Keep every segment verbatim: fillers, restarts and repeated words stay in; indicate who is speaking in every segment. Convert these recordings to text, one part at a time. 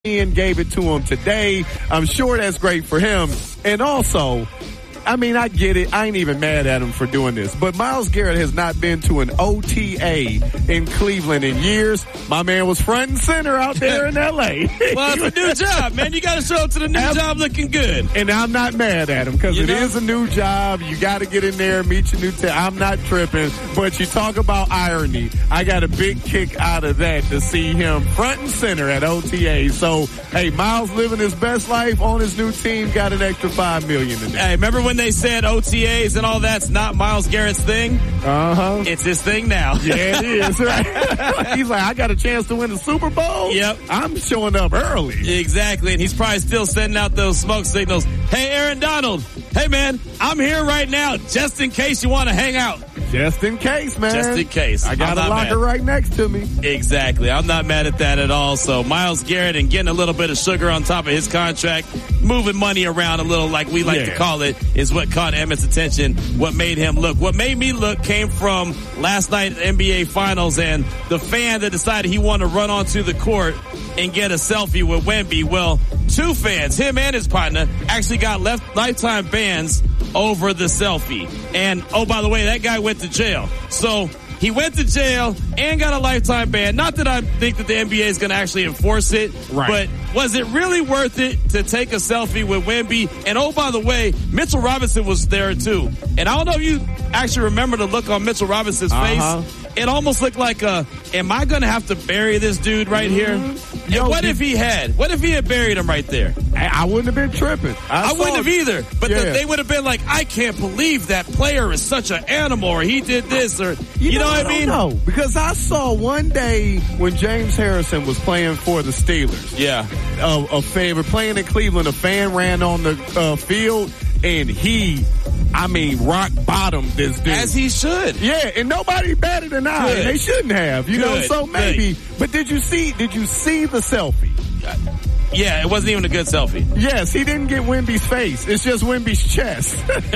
Speaker 1: and gave it to him today. I'm sure that's great for him. And also, I mean, I get it. I ain't even mad at him for doing this. But Myles Garrett has not been to an O T A in Cleveland in years. My man was front and center out there in L A.
Speaker 2: Well, it's a new job, man. You got to show up to the new I'm, job looking good.
Speaker 1: And I'm not mad at him because it know? is a new job. You got to get in there, meet your new team. I'm not tripping. But you talk about irony. I got a big kick out of that to see him front and center at O T A. So, hey, Myles living his best life on his new team, got an extra five million dollars in there.
Speaker 2: Hey, remember when they said O T As and all that's not Myles Garrett's thing?
Speaker 1: Uh-huh.
Speaker 2: It's his thing now.
Speaker 1: Yeah, it is. Right? He's like, I got a chance to win the Super Bowl?
Speaker 2: Yep.
Speaker 1: I'm showing up early.
Speaker 2: Exactly. And he's probably still sending out those smoke signals. Hey, Aaron Donald. Hey, man, I'm here right now just in case you want to hang out.
Speaker 1: Just in case, man.
Speaker 2: Just in case.
Speaker 1: I got a locker mad. right next to me.
Speaker 2: Exactly. I'm not mad at that at all. So Myles Garrett and getting a little bit of sugar on top of his contract, moving money around a little like we like yeah. to call it, is what caught Emmett's attention, what made him look. What made me look came from last night at the N B A Finals and the fan that decided he wanted to run onto the court and get a selfie with Wemby. Well, two fans, him and his partner, actually got left lifetime bans over the selfie. And, oh, by the way, that guy went to jail. So he went to jail and got a lifetime ban. Not that I think that the N B A is going to actually enforce it,
Speaker 1: right.
Speaker 2: but was it really worth it to take a selfie with Wemby? And, oh, by the way, Mitchell Robinson was there, too. And I don't know if you actually remember the look on Mitchell Robinson's uh-huh. face. It almost looked like, uh, am I going to have to bury this dude right mm-hmm. here? Yo, and what if he had? What if he had buried him right there?
Speaker 1: I, I wouldn't have been tripping.
Speaker 2: I, I wouldn't have either. But yeah. the, they would have been like, I can't believe that player is such an animal, or he did this, or, you, you know, know what I mean?
Speaker 1: No, because I saw one day when James Harrison was playing for the Steelers.
Speaker 2: Yeah.
Speaker 1: A, a fan, playing in Cleveland, a fan ran on the uh, field, and he... I mean, rock bottom this dude.
Speaker 2: As he should.
Speaker 1: Yeah, and nobody batted an eye. They shouldn't have, you
Speaker 2: Good.
Speaker 1: know, so maybe.
Speaker 2: Good.
Speaker 1: But did you see, did you see the selfie?
Speaker 2: Yeah, it wasn't even a good selfie.
Speaker 1: Yes, he didn't get Wemby's face. It's just Wemby's chest.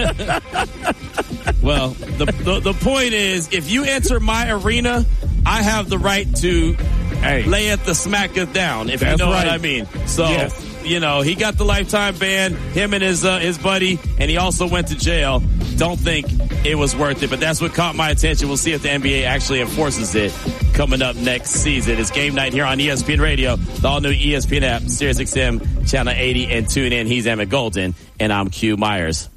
Speaker 2: Well, the, the the point is, if you enter my arena, I have the right to hey. lay at the smacketh down, if
Speaker 1: That's
Speaker 2: you know
Speaker 1: right.
Speaker 2: what I mean. So,
Speaker 1: yes.
Speaker 2: you know, he got the lifetime ban, him and his uh, his buddy, and he also went to jail. Don't think it was worth it, but that's what caught my attention. We'll see if the N B A actually enforces it coming up next season. It's game night here on E S P N Radio, the all-new E S P N app, Sirius X M, Channel eighty, and tune in. He's Emmett Golden, and I'm Q Myers.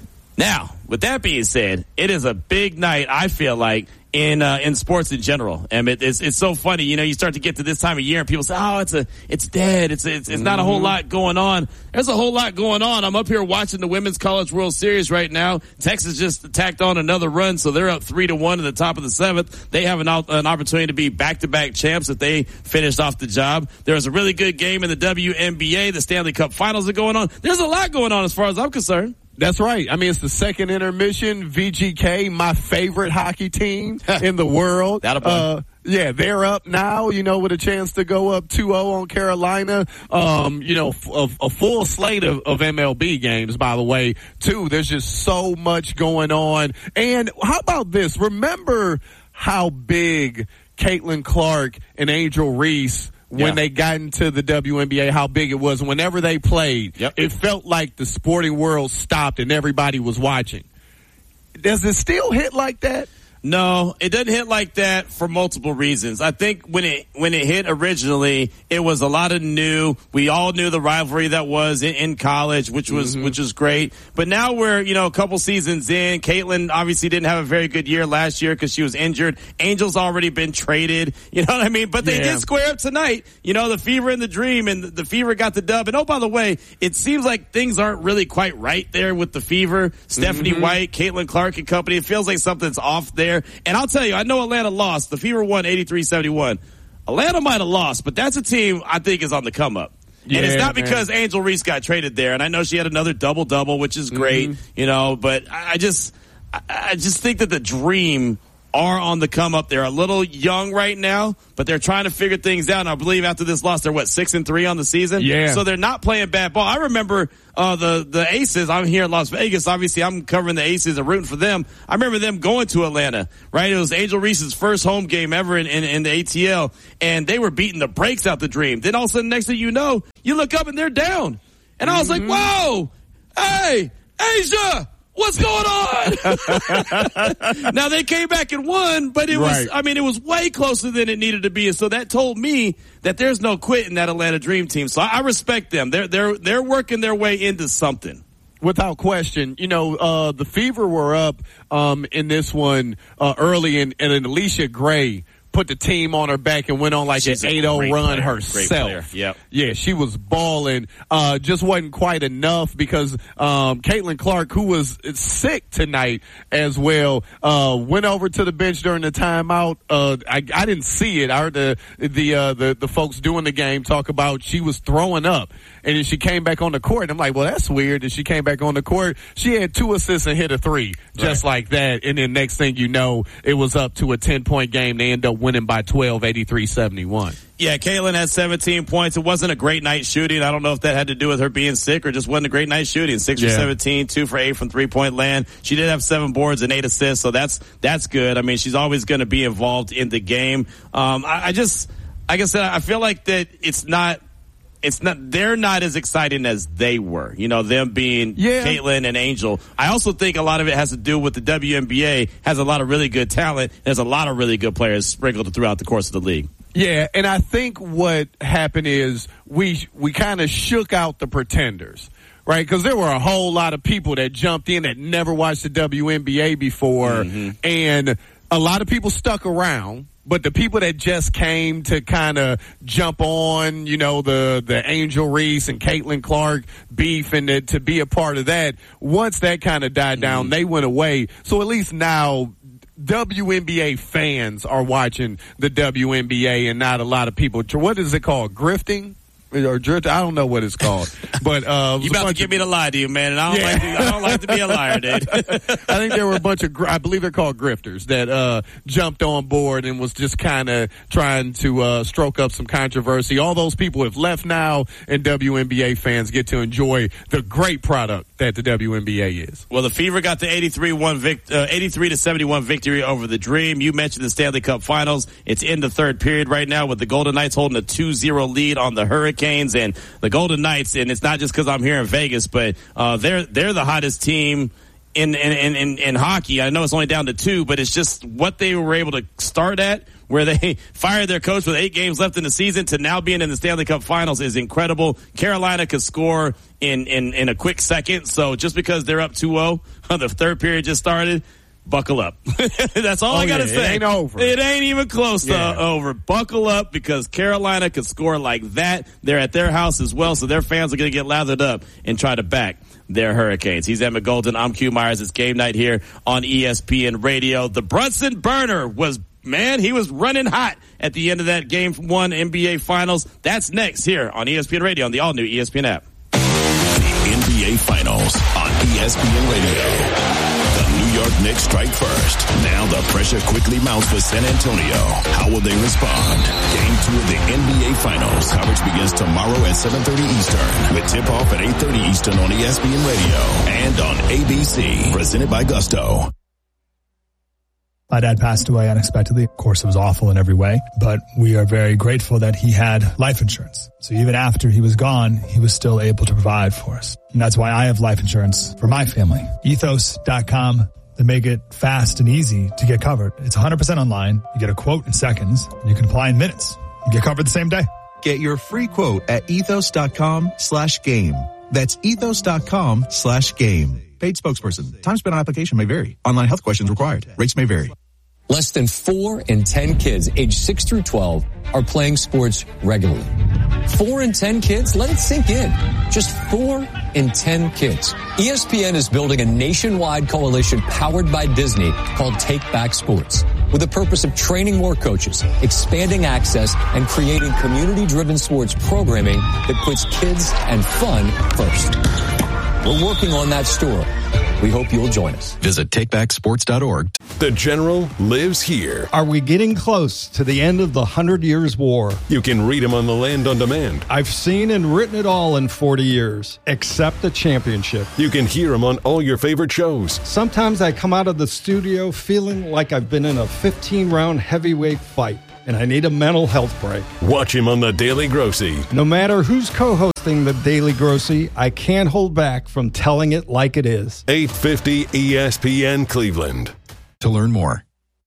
Speaker 2: Now, with that being said, it is a big night, I feel like, in uh, in sports in general. And it, it's it's so funny, you know, you start to get to this time of year and people say, oh, it's a it's dead. It's it's, it's not a whole lot going on. There's a whole lot going on. I'm up here watching the Women's College World Series right now. Texas just tacked on another run, so they're up three to one at the top of the seventh. They have an, an opportunity to be back-to-back champs if they finished off the job. There was a really good game in the W N B A. The Stanley Cup Finals are going on. There's a lot going on as far as I'm concerned.
Speaker 1: That's right. I mean, it's the second intermission. V G K, my favorite hockey team in the world.
Speaker 2: That'll
Speaker 1: uh, yeah, they're up now, you know, with a chance to go up two oh on Carolina. Um, you know, a, a full slate of, of M L B games, by the way, too. There's just so much going on. And how about this? Remember how big Caitlin Clark and Angel Reese when yeah. they got into the W N B A, how big it was. Whenever they played,
Speaker 2: yep.
Speaker 1: it felt like the sporting world stopped and everybody was watching. Does it still hit like that?
Speaker 2: No, it doesn't hit like that for multiple reasons. I think when it when it hit originally, it was a lot of new. We all knew the rivalry that was in, in college, which was mm-hmm. which was great. But now we're, you know, a couple seasons in. Caitlin obviously didn't have a very good year last year because she was injured. Angel's already been traded. You know what I mean? But they yeah. did square up tonight. You know, the Fever and the Dream, and the, the Fever got the dub. And oh, by the way, it seems like things aren't really quite right there with the Fever. Stephanie
Speaker 1: mm-hmm.
Speaker 2: White, Caitlin Clark and company. It feels like something's off there. And I'll tell you, I know Atlanta lost. The Fever won eighty-three seventy-one. Atlanta might have lost, but that's a team I think is on the come up. Yeah, and it's not man. because Angel Reese got traded there. And I know she had another double-double, which is great, mm-hmm. you know, but I just, I just think that the dream are on the come up. They're a little young right now, but they're trying to figure things out. And I believe after this loss, they're what, six and three on the season?
Speaker 1: Yeah.
Speaker 2: So they're not playing bad ball. I remember, uh, the, the Aces. I'm here in Las Vegas. Obviously, I'm covering the Aces and rooting for them. I remember them going to Atlanta, right? It was Angel Reese's first home game ever in, in, in the A T L, and they were beating the brakes out the Dream. Then all of a sudden, next thing you know, you look up and they're down. And I was
Speaker 1: mm-hmm.
Speaker 2: like, whoa, hey, Asia, what's going on? Now they came back and won, but it
Speaker 1: right.
Speaker 2: was, I mean, it was way closer than it needed to be. And so that told me that there's no quit in that Atlanta Dream team. So I, I respect them. They're, they're, they're working their way into something.
Speaker 1: Without question. You know, uh, the Fever were up, um, in this one, uh, early and, and Alicia Gray put the team on her back and went on like She's an eight oh run player. herself.
Speaker 2: Yep.
Speaker 1: Yeah, she was balling. Uh, just wasn't quite enough because, um, Caitlin Clark, who was sick tonight as well, uh, went over to the bench during the timeout. Uh, I, I didn't see it. I heard the, the, uh, the, the folks doing the game talk about she was throwing up. And then she came back on the court. I'm like, well, that's weird. And she came back on the court. She had two assists and hit a three just right. like that. And then next thing you know, it was up to a ten-point game. They end up winning by twelve, eighty-three seventy-one.
Speaker 2: Yeah, Caitlin had seventeen points. It wasn't a great night shooting. I don't know if that had to do with her being sick or just wasn't a great night shooting. Six yeah. for seventeen, two for eight from three-point land. She did have seven boards and eight assists, so that's that's good. I mean, she's always going to be involved in the game. Um, I, I just, like I said, I feel like that it's not, it's not, they're not as exciting as they were. You know, them being yeah. Caitlin and Angel. I also think a lot of it has to do with the W N B A has a lot of really good talent. There's a lot of really good players sprinkled throughout the course of the league.
Speaker 1: Yeah, and I think what happened is we we kind of shook out the pretenders, right? Because there were a whole lot of people that jumped in that never watched the W N B A before, mm-hmm. and a lot of people stuck around. But the people that just came to kind of jump on, you know, the, the Angel Reese and Caitlin Clark beef and the, to be a part of that, once that kind of died down, mm-hmm. they went away. So at least now W N B A fans are watching the W N B A and not a lot of people. What is it called? Grifting? Or drift, I don't know what it's called, but uh,
Speaker 2: you about to get me to lie to you, man, and I don't yeah. like to, I don't like to be a liar, dude.
Speaker 1: I think there were a bunch of, I believe they're called grifters that uh jumped on board and was just kind of trying to uh stroke up some controversy. All those people have left now, and W N B A fans get to enjoy the great product that the W N B A is.
Speaker 2: Well, the Fever got the eighty-three one vict- uh, eighty-three to seventy-one victory over the Dream. You mentioned the Stanley Cup Finals. It's in the third period right now with the Golden Knights holding a two zero lead on the Hurricanes. And the Golden Knights, and it's not just because I'm here in Vegas, but uh, they're they're the hottest team in in, in in hockey. I know it's only down to two, but it's just what they were able to start at, where they fired their coach with eight games left in the season to now being in the Stanley Cup Finals is incredible. Carolina could score in in, in a quick second, so just because they're up two oh, the third period just started. Buckle up. That's all
Speaker 1: oh,
Speaker 2: I gotta
Speaker 1: yeah,
Speaker 2: say.
Speaker 1: It ain't over.
Speaker 2: It ain't even close
Speaker 1: yeah.
Speaker 2: to over. Buckle up because Carolina could score like that. They're at their house as well, so their fans are gonna get lathered up and try to back their Hurricanes. He's Emmett Golden. I'm Q Myers. It's game night here on E S P N Radio. The Brunson burner was, man, he was running hot at the end of that game one N B A Finals. That's next here on E S P N Radio on the all-new E S P N app.
Speaker 3: The N B A Finals on E S P N Radio. New York Knicks strike first. Now the pressure quickly mounts for San Antonio. How will they respond? Game two of the N B A Finals. Coverage begins tomorrow at seven thirty Eastern with tip-off at eight thirty Eastern on E S P N Radio and on A B C. Presented by Gusto.
Speaker 4: My dad passed away unexpectedly. Of course, it was awful in every way, but we are very grateful that he had life insurance. So even after he was gone, he was still able to provide for us. And that's why I have life insurance for my family. Ethos dot com. They make it fast and easy to get covered. It's one hundred percent online. You get a quote in seconds, and you can apply in minutes. You get covered the same day.
Speaker 5: Get your free quote at ethos dot com slash game. That's ethos dot com slash game. Paid spokesperson. Time spent on application may vary. Online health questions required. Rates may vary.
Speaker 6: Less than four in ten kids aged six through twelve are playing sports regularly. Four in ten kids? Let it sink in. Just four in ten kids. E S P N is building a nationwide coalition powered by Disney called Take Back Sports, with the purpose of training more coaches, expanding access, and creating community-driven sports programming that puts kids and fun first. We're working on that story. We hope you'll join us.
Speaker 5: Visit take back sports dot org.
Speaker 3: The General lives here.
Speaker 7: Are we getting close to the end of the Hundred Years' War?
Speaker 3: You can read him on the Land on Demand.
Speaker 7: I've seen and written it all in forty years, except the championship.
Speaker 3: You can hear him on all your favorite shows.
Speaker 7: Sometimes I come out of the studio feeling like I've been in a fifteen-round heavyweight fight, and I need a mental health break.
Speaker 3: Watch him on The Daily Grossy.
Speaker 7: No matter who's co-hosting The Daily Grossy, I can't hold back from telling it like it is.
Speaker 3: eight fifty E S P N Cleveland.
Speaker 5: To learn more.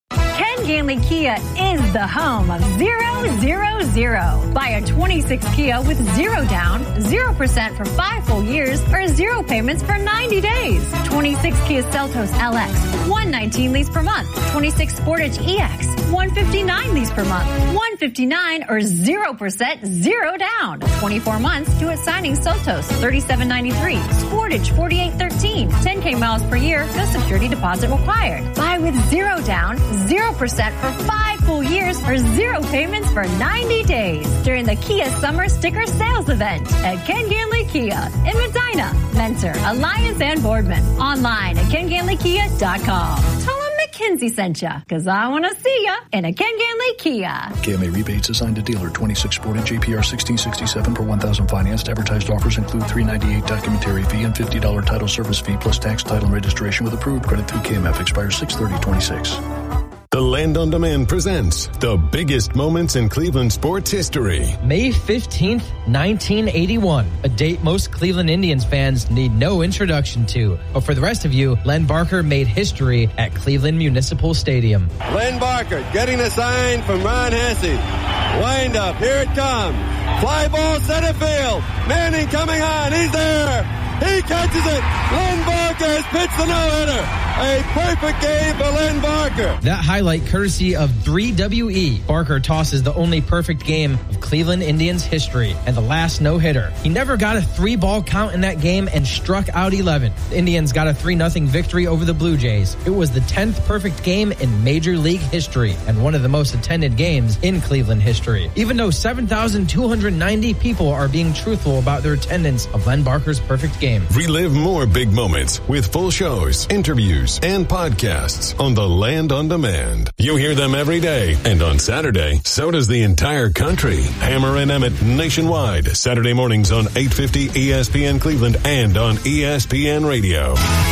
Speaker 8: Ken Ganley Kia is the home of zero, zero, zero. Buy a twenty-six Kia with zero down, zero percent for five full years, or zero payments for ninety days. twenty-six Kia Seltos L X, one nineteen lease per month. twenty-six Sportage E X, one fifty-nine lease per month. one fifty-nine or zero percent, zero down. twenty-four months due at signing. Seltos, thirty-seven ninety-three. Sportage, forty-eight thirteen. ten K miles per year, no security deposit required. Buy with zero down, zero percent for five full years, or zero payments for ninety days during the Kia Summer Sticker Sales Event at Ken Ganley Kia in Medina, Mentor, Alliance, and Boardman. Online at ken ganley kia dot com. Tell them McKinsey sent ya, because I want to see ya in a Ken Ganley Kia.
Speaker 9: K M A rebates assigned to dealer. twenty-six Sportage J P R sixteen sixty-seven per one thousand financed. Advertised offers include three ninety-eight documentary fee and fifty dollars title service fee plus tax, title, and registration with approved credit through K M F. Expires six thirty twenty-six.
Speaker 3: The Land on Demand presents the biggest moments in Cleveland sports history.
Speaker 10: May fifteenth, nineteen eighty-one, a date most Cleveland Indians fans need no introduction to. But for the rest of you, Len Barker made history at Cleveland Municipal Stadium.
Speaker 11: Len Barker getting a sign from Ron Hesse. Wind up, here it comes. Fly ball center field. Manning coming on, he's there. He catches it. Len Barker has pitched the no-hitter. A perfect game for Len Barker.
Speaker 10: That highlight courtesy of three W E. Barker tosses the only perfect game of Cleveland Indians history and the last no-hitter. He never got a three-ball count in that game and struck out eleven. The Indians got a three nothing victory over the Blue Jays. It was the tenth perfect game in Major League history and one of the most attended games in Cleveland history. Even though seven thousand two hundred ninety people are being truthful about their attendance of Len Barker's perfect game.
Speaker 3: Relive more big moments with full shows, interviews, and podcasts on the Land on Demand. You hear them every day, and on Saturday, so does the entire country. Hammer and Emmett nationwide, Saturday mornings on eight fifty E S P N Cleveland and on E S P N Radio.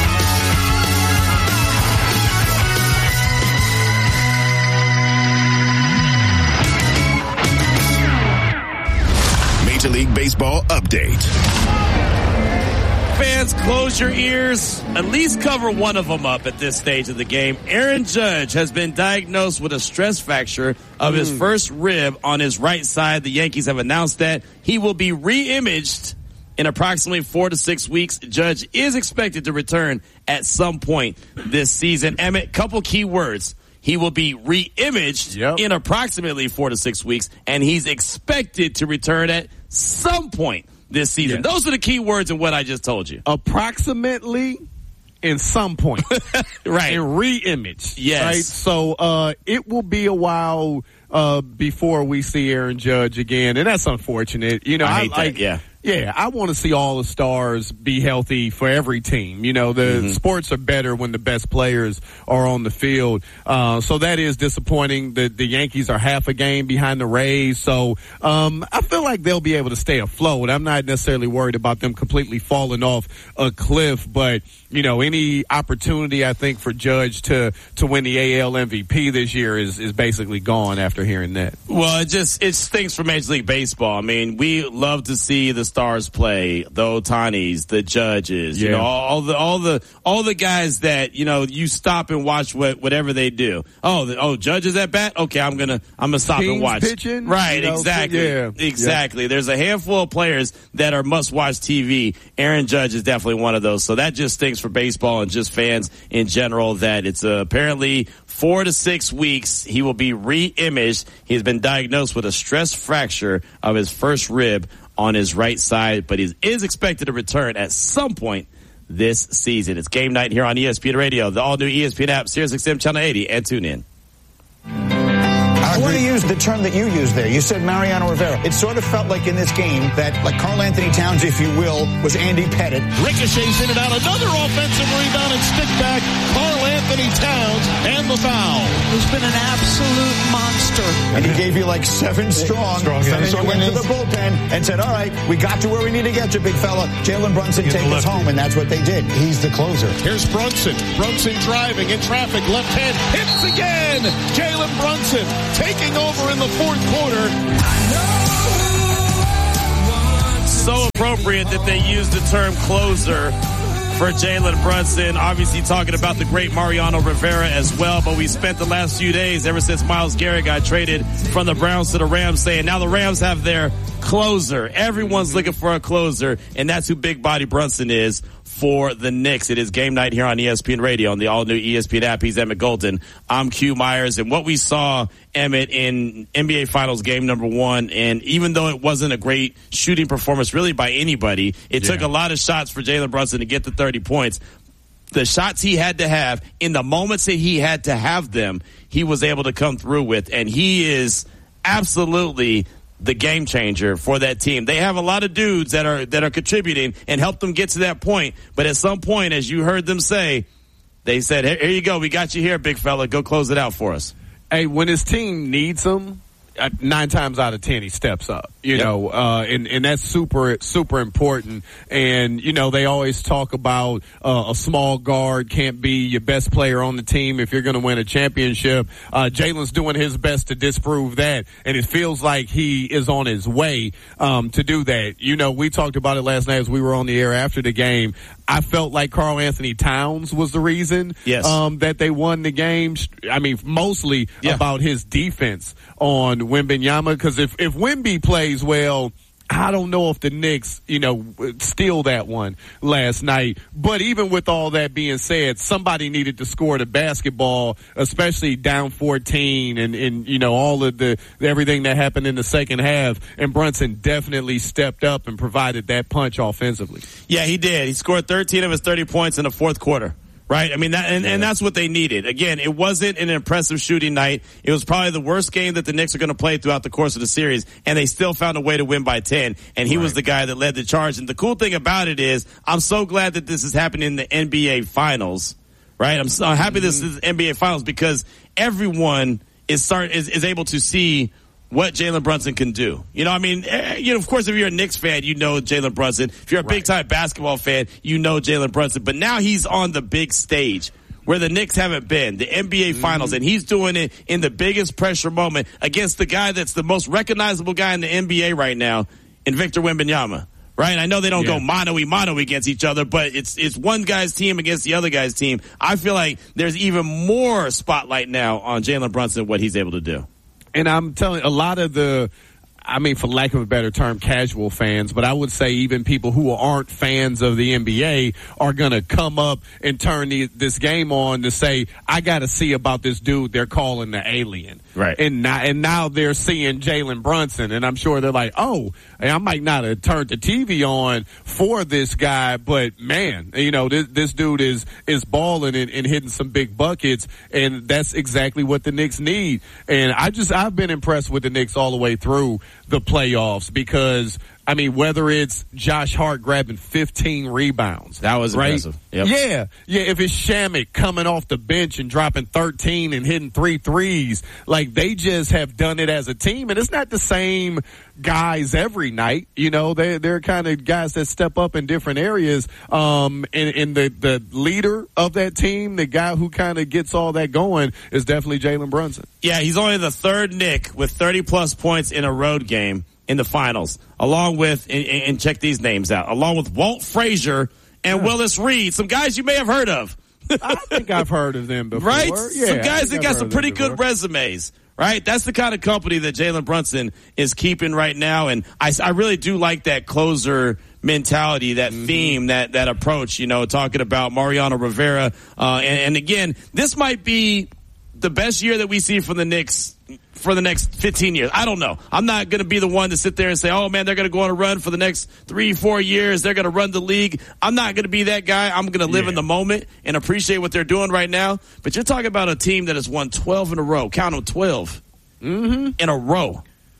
Speaker 3: Major League Baseball update.
Speaker 2: Fans, close your ears. At least cover one of them up at this stage of the game. Aaron Judge has been diagnosed with a stress fracture of mm. his first rib on his right side. The Yankees have announced that he will be re-imaged in approximately four to six weeks. Judge is expected to return at some point this season. Emmett, couple key words. He will be re-imaged yep. in approximately four to six weeks, and he's expected to return at some point this season. Yes. Those are the key words in what I just told you.
Speaker 1: Approximately in some point.
Speaker 2: Right.
Speaker 1: And re-image.
Speaker 2: Yes.
Speaker 1: Right? So uh, it will be a while uh, before we see Aaron Judge again, and that's unfortunate. You know,
Speaker 2: I hate
Speaker 1: I,
Speaker 2: that, yeah.
Speaker 1: Yeah, I want to see all the stars be healthy for every team. You know, the mm-hmm. sports are better when the best players are on the field. Uh, so that is disappointing. The, the Yankees are half a game behind the Rays. So, um, I feel like they'll be able to stay afloat. I'm not necessarily worried about them completely falling off a cliff, but, you know, any opportunity, I think, for Judge to, to win the A L M V P this year is, is basically gone after hearing that.
Speaker 2: Well, it just, it stinks for Major League Baseball. I mean, we love to see the stars play, the Ohtanis, the Judges, yeah. you know, all the, all the, all the guys that, you know, you stop and watch what, whatever they do. Oh, the, oh, Judge is at bat? Okay, I'm gonna, I'm gonna stop
Speaker 1: King's
Speaker 2: and watch.
Speaker 1: Pitching,
Speaker 2: right,
Speaker 1: you know,
Speaker 2: exactly.
Speaker 1: Yeah.
Speaker 2: Exactly. Yeah. There's a handful of players that are must watch T V. Aaron Judge is definitely one of those. So that just stinks for baseball and just fans in general that it's uh, apparently four to six weeks. He will be re-imaged. He's been diagnosed with a stress fracture of his first rib on his right side, but he is expected to return at some point this season. It's game night here on E S P N Radio, the all-new E S P N app, Sirius X M Channel eighty, and tune in.
Speaker 12: I want to use the term that you used there. You said Mariano Rivera. It sort of felt like in this game that, like Karl Anthony Towns, if you will, was Andy Pettit.
Speaker 13: Ricochets in and out. Another offensive rebound and stick back. Karl Anthony Towns and the foul.
Speaker 14: He's been an absolute monster.
Speaker 12: And he gave you like seven strong. strong and then you went to the bullpen and said, all right, we got to where we need to get you, big fella. Jalen Brunson, take us home. And that's what they did. He's the closer.
Speaker 13: Here's Brunson. Brunson driving in traffic. Left hand hits again. Jalen Brunson taking over in the fourth quarter.
Speaker 2: So appropriate that they used the term closer for Jalen Brunson. Obviously talking about the great Mariano Rivera as well, but we spent the last few days, ever since Myles Garrett got traded from the Browns to the Rams, saying now the Rams have their closer. Everyone's looking for a closer, and that's who Big Body Brunson is for the Knicks. It is game night here on E S P N Radio on the all-new E S P N app. He's Emmett Golden. I'm Q Myers. And what we saw, Emmett, in N B A Finals game number one, and even though it wasn't a great shooting performance really by anybody, it yeah. took a lot of shots for Jalen Brunson to get the thirty points. The shots he had to have, in the moments that he had to have them, he was able to come through with. And he is absolutely the game changer for that team. They have a lot of dudes that are that are contributing and help them get to that point. But at some point, as you heard them say, they said, here you go. We got you here, big fella. Go close it out for us.
Speaker 1: Hey, when his team needs him, uh, nine times out of ten, he steps up. You yep. know, uh, and, and that's super, super important. And, you know, they always talk about uh, a small guard can't be your best player on the team if you're going to win a championship. Uh, Jalen's doing his best to disprove that, and it feels like he is on his way um, to do that. You know, we talked about it last night as we were on the air after the game. I felt like Karl Anthony Towns was the reason
Speaker 2: yes.
Speaker 1: um, that they won the game. I mean, mostly yeah. about his defense on Wembanyama, because if, if Wemby plays well, I don't know if the Knicks, you know, steal that one last night. But even with all that being said, somebody needed to score the basketball, especially down fourteen and, and you know, all of the everything that happened in the second half. And Brunson definitely stepped up and provided that punch offensively.
Speaker 2: Yeah, he did. He scored thirteen of his thirty points in the fourth quarter. Right? I mean, that, and, yeah. and that's what they needed. Again, it wasn't an impressive shooting night. It was probably the worst game that the Knicks are going to play throughout the course of the series, and they still found a way to win by ten, and he right. was the guy that led the charge. And the cool thing about it is, I'm so glad that this is happening in the N B A Finals, right? I'm so happy mm-hmm. this is N B A Finals because everyone is start is, is able to see what Jalen Brunson can do. You know, I mean, you know, of course, if you're a Knicks fan, you know Jalen Brunson. If you're a right. big-time basketball fan, you know Jalen Brunson. But now he's on the big stage where the Knicks haven't been, the N B A mm-hmm. Finals, and he's doing it in the biggest pressure moment against the guy that's the most recognizable guy in the N B A right now, in Victor Wembanyama. Right? I know they don't yeah. go mano-y-mano against each other, but it's it's one guy's team against the other guy's team. I feel like there's even more spotlight now on Jalen Brunson, what he's able to do.
Speaker 1: And I'm telling a lot of the, I mean, for lack of a better term, casual fans, but I would say even people who aren't fans of the N B A are going to come up and turn the, this game on to say, I got to see about this dude they're calling the alien.
Speaker 2: Right.
Speaker 1: And now, and now they're seeing Jalen Brunson, and I'm sure they're like, oh, I might not have turned the T V on for this guy, but man, you know, this, this dude is, is balling and, and hitting some big buckets, and that's exactly what the Knicks need. And I just, I've been impressed with the Knicks all the way through the playoffs because, I mean, whether it's Josh Hart grabbing fifteen rebounds.
Speaker 2: That was
Speaker 1: right?
Speaker 2: impressive. Yep.
Speaker 1: Yeah. Yeah. If it's Shamet coming off the bench and dropping thirteen and hitting three threes, like they just have done it as a team. And it's not the same guys every night. You know, they, they're kind of guys that step up in different areas. Um, and, and the, the leader of that team, the guy who kind of gets all that going is definitely Jalen Brunson.
Speaker 2: Yeah. He's only the third Knick with thirty plus points in a road game in the finals, along with, and, and check these names out, along with Walt Frazier and yeah. Willis Reed, some guys you may have heard of.
Speaker 1: I think I've heard of them before.
Speaker 2: Right?
Speaker 1: Yeah,
Speaker 2: some guys that
Speaker 1: I've
Speaker 2: got some pretty good resumes. Right? That's the kind of company that Jalen Brunson is keeping right now. And I, I really do like that closer mentality, that mm-hmm. theme, that, that approach, you know, talking about Mariano Rivera. Uh, and, and again, this might be the best year that we see from the Knicks for the next fifteen years. I don't know. I'm not going to be the one to sit there and say, oh man, they're going to go on a run for the next three, four years. They're going to run the league. I'm not going to be that guy. I'm going to live yeah. in the moment and appreciate what they're doing right now. But you're talking about a team that has won twelve in a row. Count them, twelve.
Speaker 1: mm-hmm.
Speaker 2: in a row.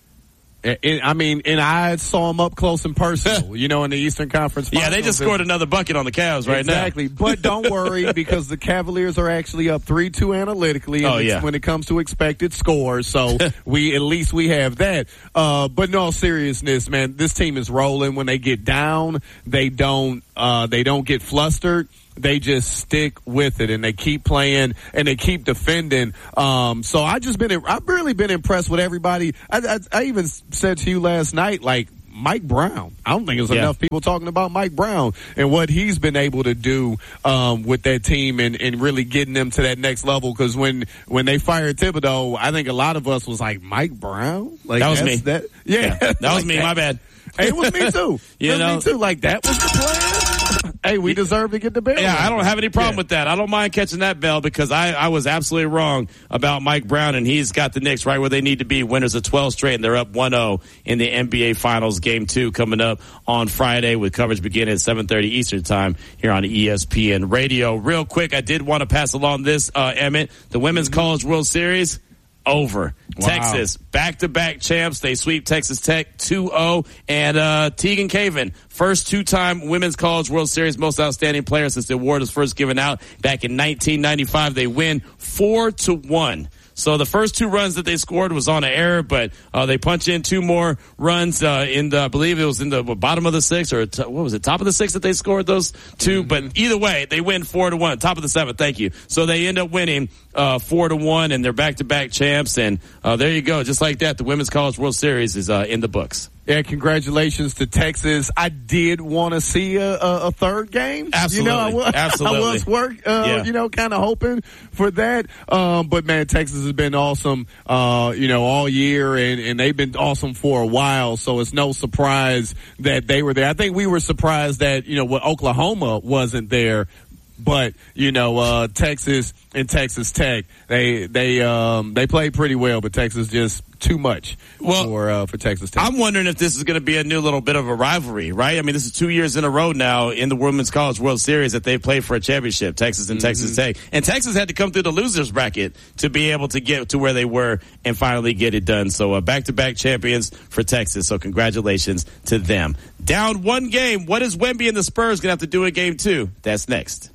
Speaker 1: It, I mean, and I saw them up close and personal, you know, in the Eastern Conference Finals.
Speaker 2: Yeah, they just scored another bucket on the Cavs right
Speaker 1: exactly.
Speaker 2: now.
Speaker 1: Exactly. But don't worry, because the Cavaliers are actually up three two analytically
Speaker 2: oh, yeah.
Speaker 1: when it comes to expected scores. So we at least we have that. Uh, but in all seriousness, man, this team is rolling. When they get down, they don't uh, they don't get flustered. They just stick with it and they keep playing and they keep defending. Um, so I just been, I've really been impressed with everybody. I, I, I even said to you last night, like, Mike Brown. I don't think there's yeah. enough people talking about Mike Brown and what he's been able to do um, with that team and, and really getting them to that next level. Because when when they fired Thibodeau, I think a lot of us was like, Mike Brown? Like,
Speaker 2: that was me.
Speaker 1: That, yeah,
Speaker 2: yeah. That was
Speaker 1: like
Speaker 2: me.
Speaker 1: That.
Speaker 2: My bad.
Speaker 1: Hey, it was me too.
Speaker 2: you
Speaker 1: it
Speaker 2: know,
Speaker 1: was me too. Like, that was the plan. Hey, we deserve to get the bell.
Speaker 2: Yeah, I don't have any problem
Speaker 1: yeah.
Speaker 2: with that. I don't mind catching that bell because I, I was absolutely wrong about Mike Brown, and he's got the Knicks right where they need to be. Winners of twelve straight, and they're up one oh in the N B A Finals. Game two coming up on Friday with coverage beginning at seven thirty Eastern Time here on E S P N Radio. Real quick, I did want to pass along this, uh, Emmett. The Women's mm-hmm. College World Series, over. Wow. Texas, back-to-back champs. They sweep Texas Tech two oh. And uh, Tegan Caven, first two-time Women's College World Series most outstanding player since the award was first given out back in nineteen ninety-five. They win four to one. So the first two runs that they scored was on an error, but uh, they punch in two more runs uh, in the, I believe it was in the bottom of the sixth, or t- what was it, top of the sixth that they scored those two. Mm-hmm. But either way, they win four to one, top of the seventh. Thank you. So they end up winning uh, four to one, and they're back-to-back champs. And uh, there you go, just like that, the Women's College World Series is uh, in the books.
Speaker 1: Yeah, congratulations to Texas. I did want to see a, a, a third game.
Speaker 2: Absolutely.
Speaker 1: You know, I was,
Speaker 2: Absolutely.
Speaker 1: I was work, uh,
Speaker 2: yeah.
Speaker 1: you know, kind of hoping for that. Um, but man, Texas has been awesome, uh, you know, all year, and, and they've been awesome for a while. So it's no surprise that they were there. I think we were surprised that, you know, what Oklahoma wasn't there. But, you know, uh, Texas and Texas Tech, they, they, um, they played pretty well, but Texas just too much
Speaker 2: well,
Speaker 1: for, uh, for Texas Tech.
Speaker 2: I'm wondering if this is going to be a new little bit of a rivalry, right? I mean, this is two years in a row now in the Women's College World Series that they've played for a championship, Texas and mm-hmm. Texas Tech. And Texas had to come through the losers bracket to be able to get to where they were and finally get it done. So, uh, back-to-back champions for Texas. So congratulations to them. Down one game. What is Wemby and the Spurs going to have to do in game two? That's next.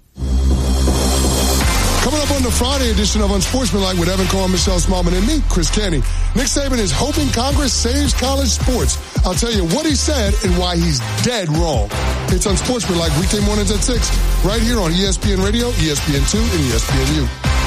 Speaker 15: Coming up on the Friday edition of Unsportsmanlike with Evan Cohen, Michelle Smallman, and me, Chris Kenny. Nick Saban is hoping Congress saves college sports. I'll tell you what he said and why he's dead wrong. It's Unsportsmanlike weekday mornings at six, right here on E S P N Radio, E S P N two, and E S P N U.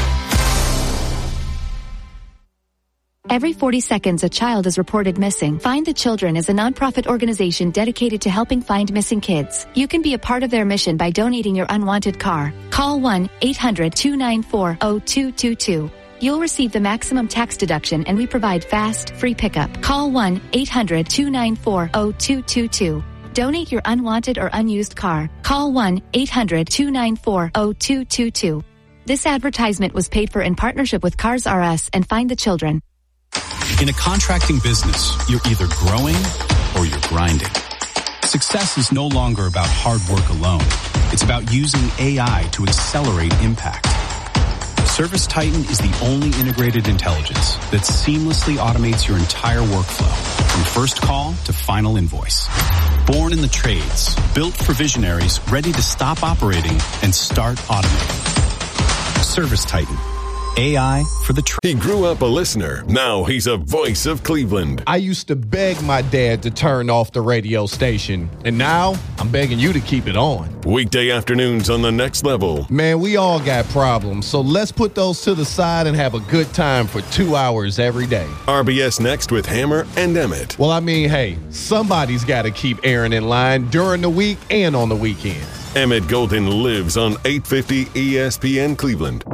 Speaker 16: Every forty seconds, a child is reported missing. Find the Children is a nonprofit organization dedicated to helping find missing kids. You can be a part of their mission by donating your unwanted car. Call one eight hundred two nine four zero two two two. You'll receive the maximum tax deduction, and we provide fast, free pickup. Call one eight hundred two nine four zero two two two. Donate your unwanted or unused car. Call one eight hundred two nine four zero two two two. This advertisement was paid for in partnership with Cars R Us and Find the Children.
Speaker 17: In a contracting business, you're either growing or you're grinding. Success is no longer about hard work alone. It's about using A I to accelerate impact. ServiceTitan is the only integrated intelligence that seamlessly automates your entire workflow, from first call to final invoice. Born in the trades, built for visionaries ready to stop operating and start automating. ServiceTitan. A I for the trade.
Speaker 3: He grew up a listener. Now he's a voice of Cleveland.
Speaker 1: I used to beg my dad to turn off the radio station, and now I'm begging you to keep it on.
Speaker 3: Weekday afternoons on The Next Level.
Speaker 1: Man, we all got problems, so let's put those to the side and have a good time for two hours every day.
Speaker 3: R B S Next with Hammer and Emmett.
Speaker 1: Well, I mean, hey, somebody's got to keep Aaron in line during the week and on the weekends.
Speaker 3: Emmett Golden lives on eight fifty E S P N Cleveland.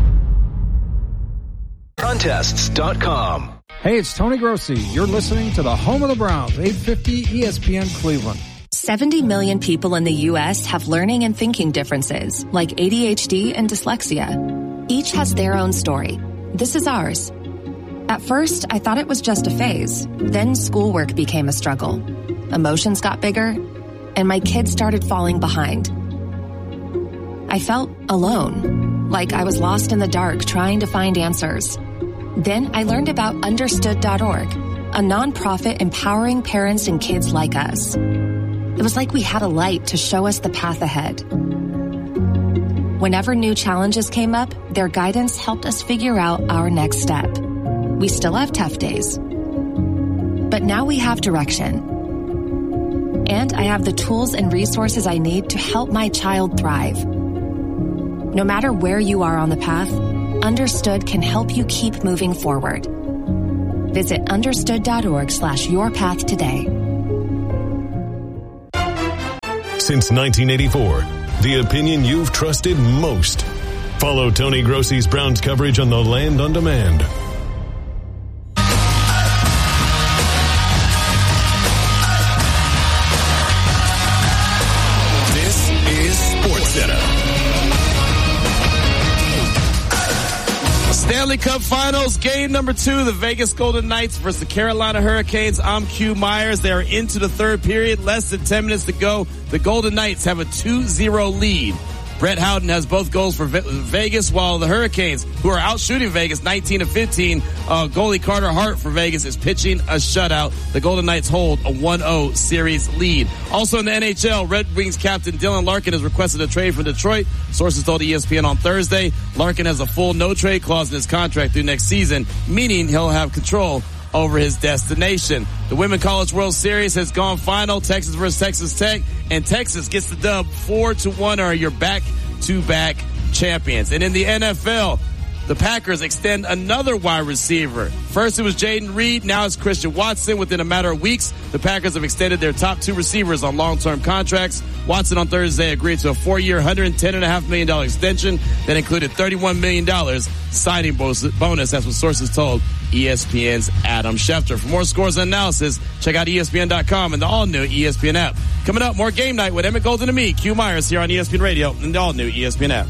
Speaker 18: Contests dot com.
Speaker 19: Hey, it's Tony Grossi. You're listening to the home of the Browns, eight fifty E S P N Cleveland.
Speaker 20: seventy million people in the U S have learning and thinking differences, like A D H D and dyslexia. Each has their own story. This is ours. At first, I thought it was just a phase. Then schoolwork became a struggle. Emotions got bigger, and my kids started falling behind. I felt alone, like I was lost in the dark trying to find answers. Then I learned about understood dot org, a nonprofit empowering parents and kids like us. It was like we had a light to show us the path ahead. Whenever new challenges came up, their guidance helped us figure out our next step. We still have tough days, but now we have direction. And I have the tools and resources I need to help my child thrive. No matter where you are on the path, Understood can help you keep moving forward. Visit understood.org slash your path today.
Speaker 21: Since nineteen eighty-four, the opinion you've trusted most. Follow Tony Grossi's Browns coverage on the Land on Demand.
Speaker 3: This is SportsCenter.
Speaker 2: Stanley Cup Finals, game number two, the Vegas Golden Knights versus the Carolina Hurricanes. I'm Q Myers. They are into the third period, less than ten minutes to go. The Golden Knights have a two zero lead. Brett Howden has both goals for Vegas, while the Hurricanes, who are out shooting Vegas nineteen to fifteen, uh, goalie Carter Hart for Vegas is pitching a shutout. The Golden Knights hold a one oh series lead. Also in the N H L, Red Wings captain Dylan Larkin has requested a trade from Detroit. Sources told E S P N on Thursday. Larkin has a full no-trade clause in his contract through next season, meaning he'll have control over his destination. The Women's College World Series has gone final. Texas versus Texas Tech, and Texas gets the dub four to one, or your back-to-back champions. And in the N F L, the Packers extend another wide receiver. First it was Jaden Reed, now it's Christian Watson. Within a matter of weeks, the Packers have extended their top two receivers on long-term contracts. Watson on Thursday agreed to a four-year, one hundred ten point five million dollars extension that included thirty-one million dollars signing bonus. That's what sources told E S P N's Adam Schefter. For more scores and analysis, check out E S P N dot com and the all-new E S P N app. Coming up, more Game Night with Emmett Golden and me, Q Myers, here on E S P N Radio and the all-new E S P N app.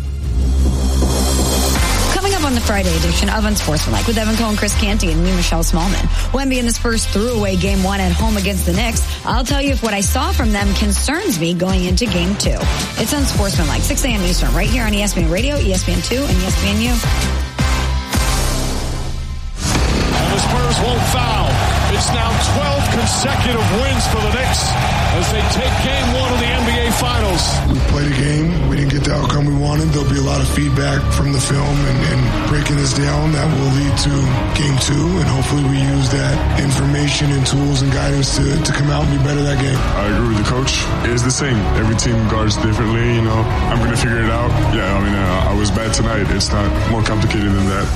Speaker 22: Coming up on the Friday edition of Unsportsmanlike with Evan Cohen, Chris Canty, and me, Michelle Smallman. Wemby and the Spurs threw away game one at home against the Knicks. I'll tell you if what I saw from them concerns me going into game two. It's Unsportsmanlike, six a.m. Eastern, right here on E S P N Radio, E S P N two, and E S P N U.
Speaker 13: And the Spurs won't foul. It's now twelve consecutive wins for the Knicks as they take game one of the N B A Finals.
Speaker 15: We played a game. We didn't get the outcome we wanted. There'll be a lot of feedback from the film and, and breaking this down. That will lead to game two, and hopefully we use that information and tools and guidance to, to come out and be better that game.
Speaker 23: I agree with the coach. It is the same. Every team guards differently, you know. I'm going to figure it out. Yeah, I mean, uh, I was bad tonight. It's not more complicated than that.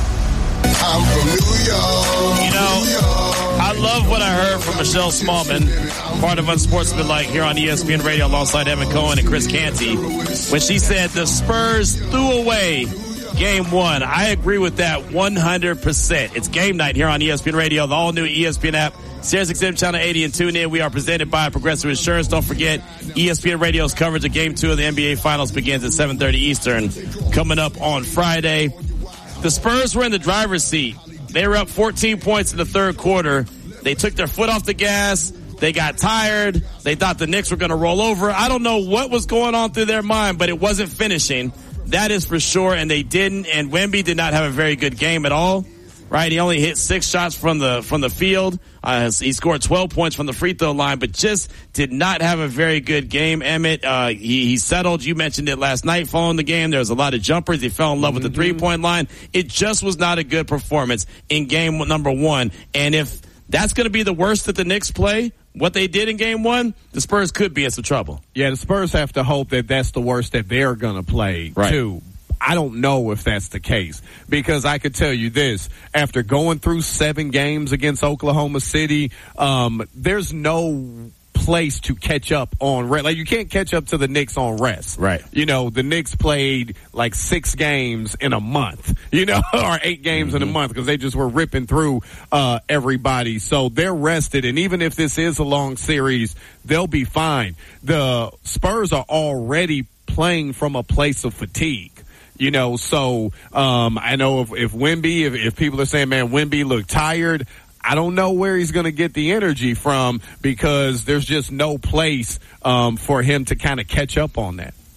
Speaker 15: I'm from New York.
Speaker 2: You know, I love what I heard from Michelle Smallman, part of Unsportsmanlike here on E S P N Radio alongside Evan Cohen and Chris Canty, when she said the Spurs threw away game one. I agree with that one hundred percent. It's game night here on E S P N Radio, the all-new E S P N app, Sirius X M Channel eighty, and tune in. We are presented by Progressive Insurance. Don't forget, E S P N Radio's coverage of game two of the N B A Finals begins at seven thirty Eastern, coming up on Friday. The Spurs were in the driver's seat. They were up fourteen points in the third quarter. They took their foot off the gas. They got tired. They thought the Knicks were going to roll over. I don't know what was going on through their mind, but it wasn't finishing. That is for sure, and they didn't. And Wemby did not have a very good game at all. Right? He only hit six shots from the from the field. Uh, he scored twelve points from the free throw line, but just did not have a very good game. Emmett, uh, he, he settled. You mentioned it last night following the game. There was a lot of jumpers. He fell in love with the three-point line. It just was not a good performance in game number one. And if that's going to be the worst that the Knicks play, what they did in game one, the Spurs could be in some trouble.
Speaker 1: Yeah, the Spurs have to hope that that's the worst that they're going to play,
Speaker 2: right,
Speaker 1: too. I don't know if that's the case, because I could tell you this, after going through seven games against Oklahoma City, um, there's no place to catch up on rest. Like, you can't catch up to the Knicks on rest.
Speaker 2: Right.
Speaker 1: You know, the Knicks played like six games in a month, you know, or eight games mm-hmm. in a month, because they just were ripping through uh everybody. So they're rested, and even if this is a long series, they'll be fine. The Spurs are already playing from a place of fatigue. You know, so um I know if, if Wemby, if, if people are saying, man, Wemby looked tired, I don't know where he's going to get the energy from, because there's just no place um for him to kind of catch up on that.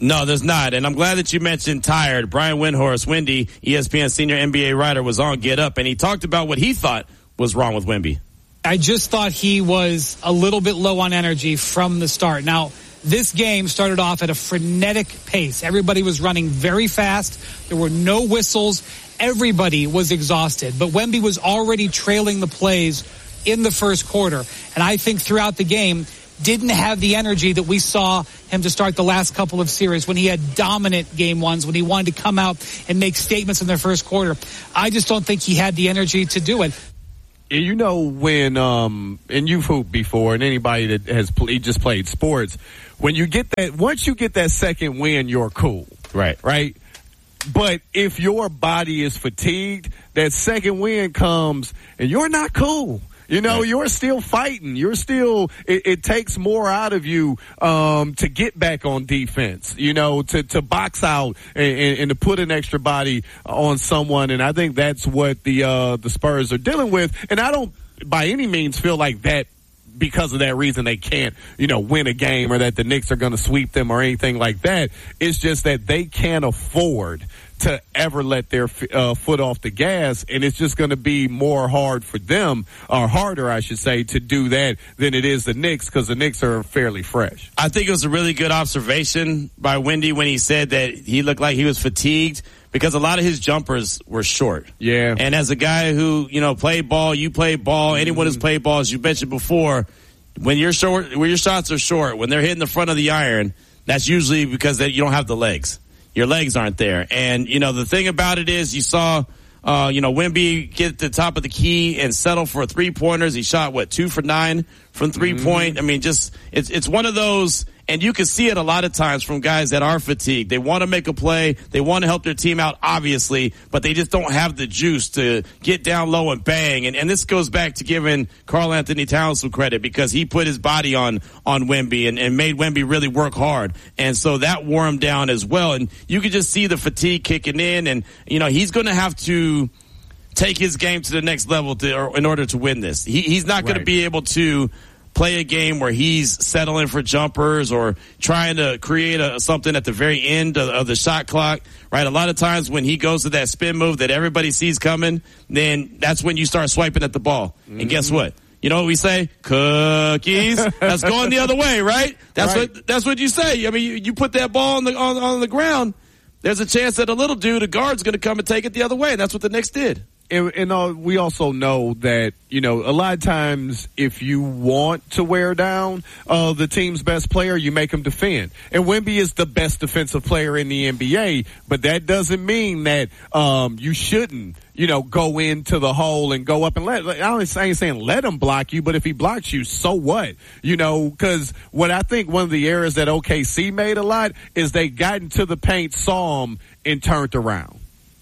Speaker 2: No, there's not. And I'm glad that you mentioned tired. Brian Windhorst, Wendy, E S P N senior N B A writer, was on Get Up, and he talked about what he thought was wrong with Wemby.
Speaker 4: I just thought he was a little bit low on energy from the start. Now, this game started off at a frenetic pace. Everybody was running very fast. There were no whistles. Everybody was exhausted. But Wemby was already trailing the plays in the first quarter. And I think throughout the game, didn't have the energy that we saw him to start the last couple of series when he had dominant game ones, when he wanted to come out and make statements in their first quarter. I just don't think he had the energy to do it.
Speaker 1: You know, when, um, and you've hooped before, and anybody that has pl- just played sports, when you get that, once you get that second win, you're cool.
Speaker 2: Right.
Speaker 1: Right? But if your body is fatigued, that second win comes and you're not cool. You know, right. You're still fighting. You're still, it, it takes more out of you, um, to get back on defense, you know, to, to box out and, and, and to put an extra body on someone. And I think that's what the, uh, the Spurs are dealing with. And I don't by any means feel like that because of that reason they can't, you know, win a game or that the Knicks are going to sweep them or anything like that. It's just that they can't afford to ever let their uh, foot off the gas, and it's just going to be more hard for them, or harder, I should say, to do that than it is the Knicks, because the Knicks are fairly fresh.
Speaker 2: I think it was a really good observation by Wendy when he said that he looked like he was fatigued, because a lot of his jumpers were short.
Speaker 1: Yeah.
Speaker 2: And as a guy who, you know, played ball, you played ball, anyone who's played ball, as you mentioned before, when your short, when your shots are short, when they're hitting the front of the iron, that's usually because they, you don't have the legs. Your legs aren't there. And, you know, the thing about it is you saw, uh, you know, Wemby get to the top of the key and settle for three-pointers. He shot, what, two for nine from three-point? Mm-hmm. I mean, just, it's it's one of those, and you can see it a lot of times from guys that are fatigued. They want to make a play. They want to help their team out, obviously, but they just don't have the juice to get down low and bang. And, and this goes back to giving Karl Anthony Towns some credit, because he put his body on, on Wemby and, and made Wemby really work hard. And so that wore him down as well. And you could just see the fatigue kicking in, and, you know, he's going to have to take his game to the next level to, or in order to win this. He, he's not going right. to be able to play a game where he's settling for jumpers or trying to create a, something at the very end of, of the shot clock, right? A lot of times when he goes to that spin move that everybody sees coming, then that's when you start swiping at the ball. Mm-hmm. And guess what? You know what we say? Cookies. That's going the other way, right? That's right. what that's what you say. I mean, you, you put that ball on the on, on the ground, there's a chance that a little dude, a guard's going to come and take it the other way. And that's what the Knicks did.
Speaker 1: And, and uh, we also know that, you know, a lot of times if you want to wear down uh, the team's best player, you make them defend. And Wemby is the best defensive player in the N B A, but that doesn't mean that um, you shouldn't, you know, go into the hole and go up and let, I ain't saying let him block you, but if he blocks you, so what? You know, because what I think one of the errors that O K C made a lot is they got into the paint, saw him, and turned around.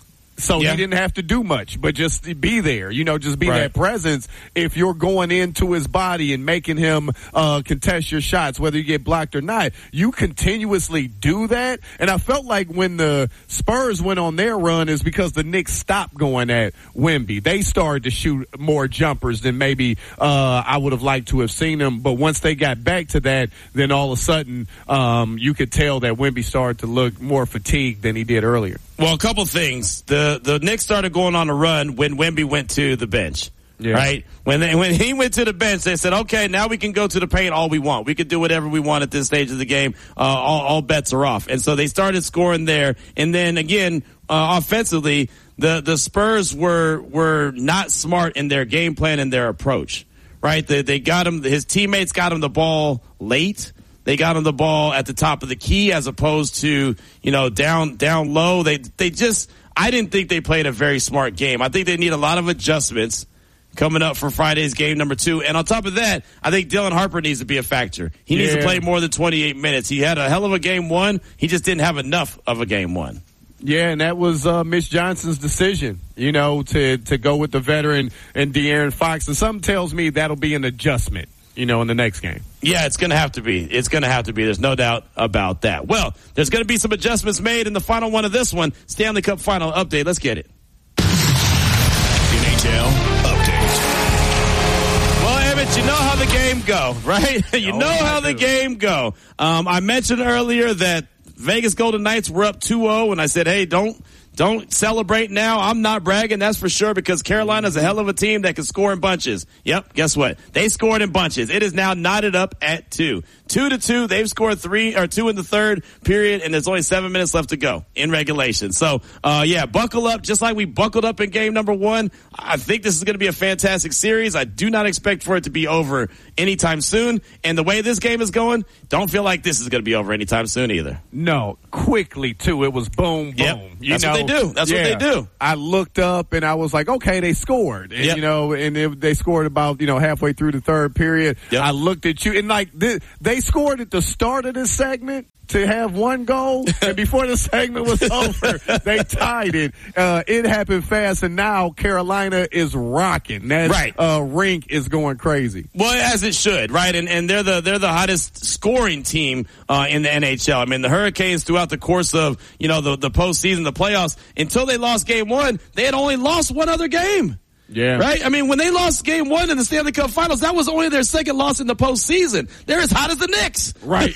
Speaker 1: So yeah. he didn't have to do much, but just be there, you know, just be right. that presence. If you're going into his body and making him uh contest your shots, whether you get blocked or not, you continuously do that. And I felt like when the Spurs went on their run is because the Knicks stopped going at Wemby. They started to shoot more jumpers than maybe uh I would have liked to have seen them. But once they got back to that, then all of a sudden um you could tell that Wemby started to look more fatigued than he did earlier.
Speaker 2: Well, a couple things. The the Knicks started going on a run when Wemby went to the bench, yeah. right? When they, when he went to the bench, they said, okay, now we can go to the paint all we want. We can do whatever we want at this stage of the game. Uh, all, all bets are off. And so they started scoring there. And then, again, uh, offensively, the, the Spurs were were not smart in their game plan and their approach, right? They, they got him, his teammates got him the ball late. They got him the ball at the top of the key as opposed to, you know, down down low. They they just, I didn't think they played a very smart game. I think they need a lot of adjustments coming up for Friday's game number two. And on top of that, I think Dylan Harper needs to be a factor. He yeah. needs to play more than twenty-eight minutes. He had a hell of a game one. He just didn't have enough of a game one.
Speaker 1: Yeah, and that was uh, Mitch Johnson's decision, you know, to, to go with the veteran and De'Aaron Fox. And something tells me that'll be an adjustment, you know, in the next game.
Speaker 2: Yeah, it's going to have to be. It's going to have to be. There's no doubt about that. Well, there's going to be some adjustments made in the final one of this one. Stanley Cup final update. Let's get it.
Speaker 3: N H L update.
Speaker 2: Well, Emmett, you know how the game go, right? you
Speaker 1: Oh,
Speaker 2: know how the game go. Um, I mentioned earlier that Vegas Golden Knights were up two oh, and I said, hey, don't don't celebrate now. I'm not bragging, that's for sure, because Carolina's a hell of a team that can score in bunches. Yep, guess what? They scored in bunches. It is now knotted up at two. Two to two. They've scored three or two in the third period, and there's only seven minutes left to go in regulation. So, uh, yeah, buckle up, just like we buckled up in game number one. I think this is going to be a fantastic series. I do not expect for it to be over anytime soon. And the way this game is going, don't feel like this is going to be over anytime soon either.
Speaker 1: No, quickly too. It was boom, boom.
Speaker 2: Yep.
Speaker 1: You
Speaker 2: That's
Speaker 1: know,
Speaker 2: what they do. That's
Speaker 1: yeah.
Speaker 2: what they do.
Speaker 1: I looked up and I was like, okay, they scored. And,
Speaker 2: yep.
Speaker 1: you know, and it, they scored about, you know, halfway through the third period.
Speaker 2: Yep.
Speaker 1: I looked at you and like, they, they scored at the start of this segment to have one goal, and before the segment was over, they tied it. Uh, it happened fast, and now Carolina is rocking. That
Speaker 2: right.
Speaker 1: uh, rink is going crazy.
Speaker 2: Well, as it should, right? And and they're the they're the hottest scoring team uh, in the N H L. I mean, the Hurricanes throughout the course of you know the the postseason, the playoffs, until they lost game one, they had only lost one other game.
Speaker 1: Yeah.
Speaker 2: Right? I mean, when they lost game one in the Stanley Cup Finals, that was only their second loss in the postseason. They're as hot as the Knicks.
Speaker 1: Right.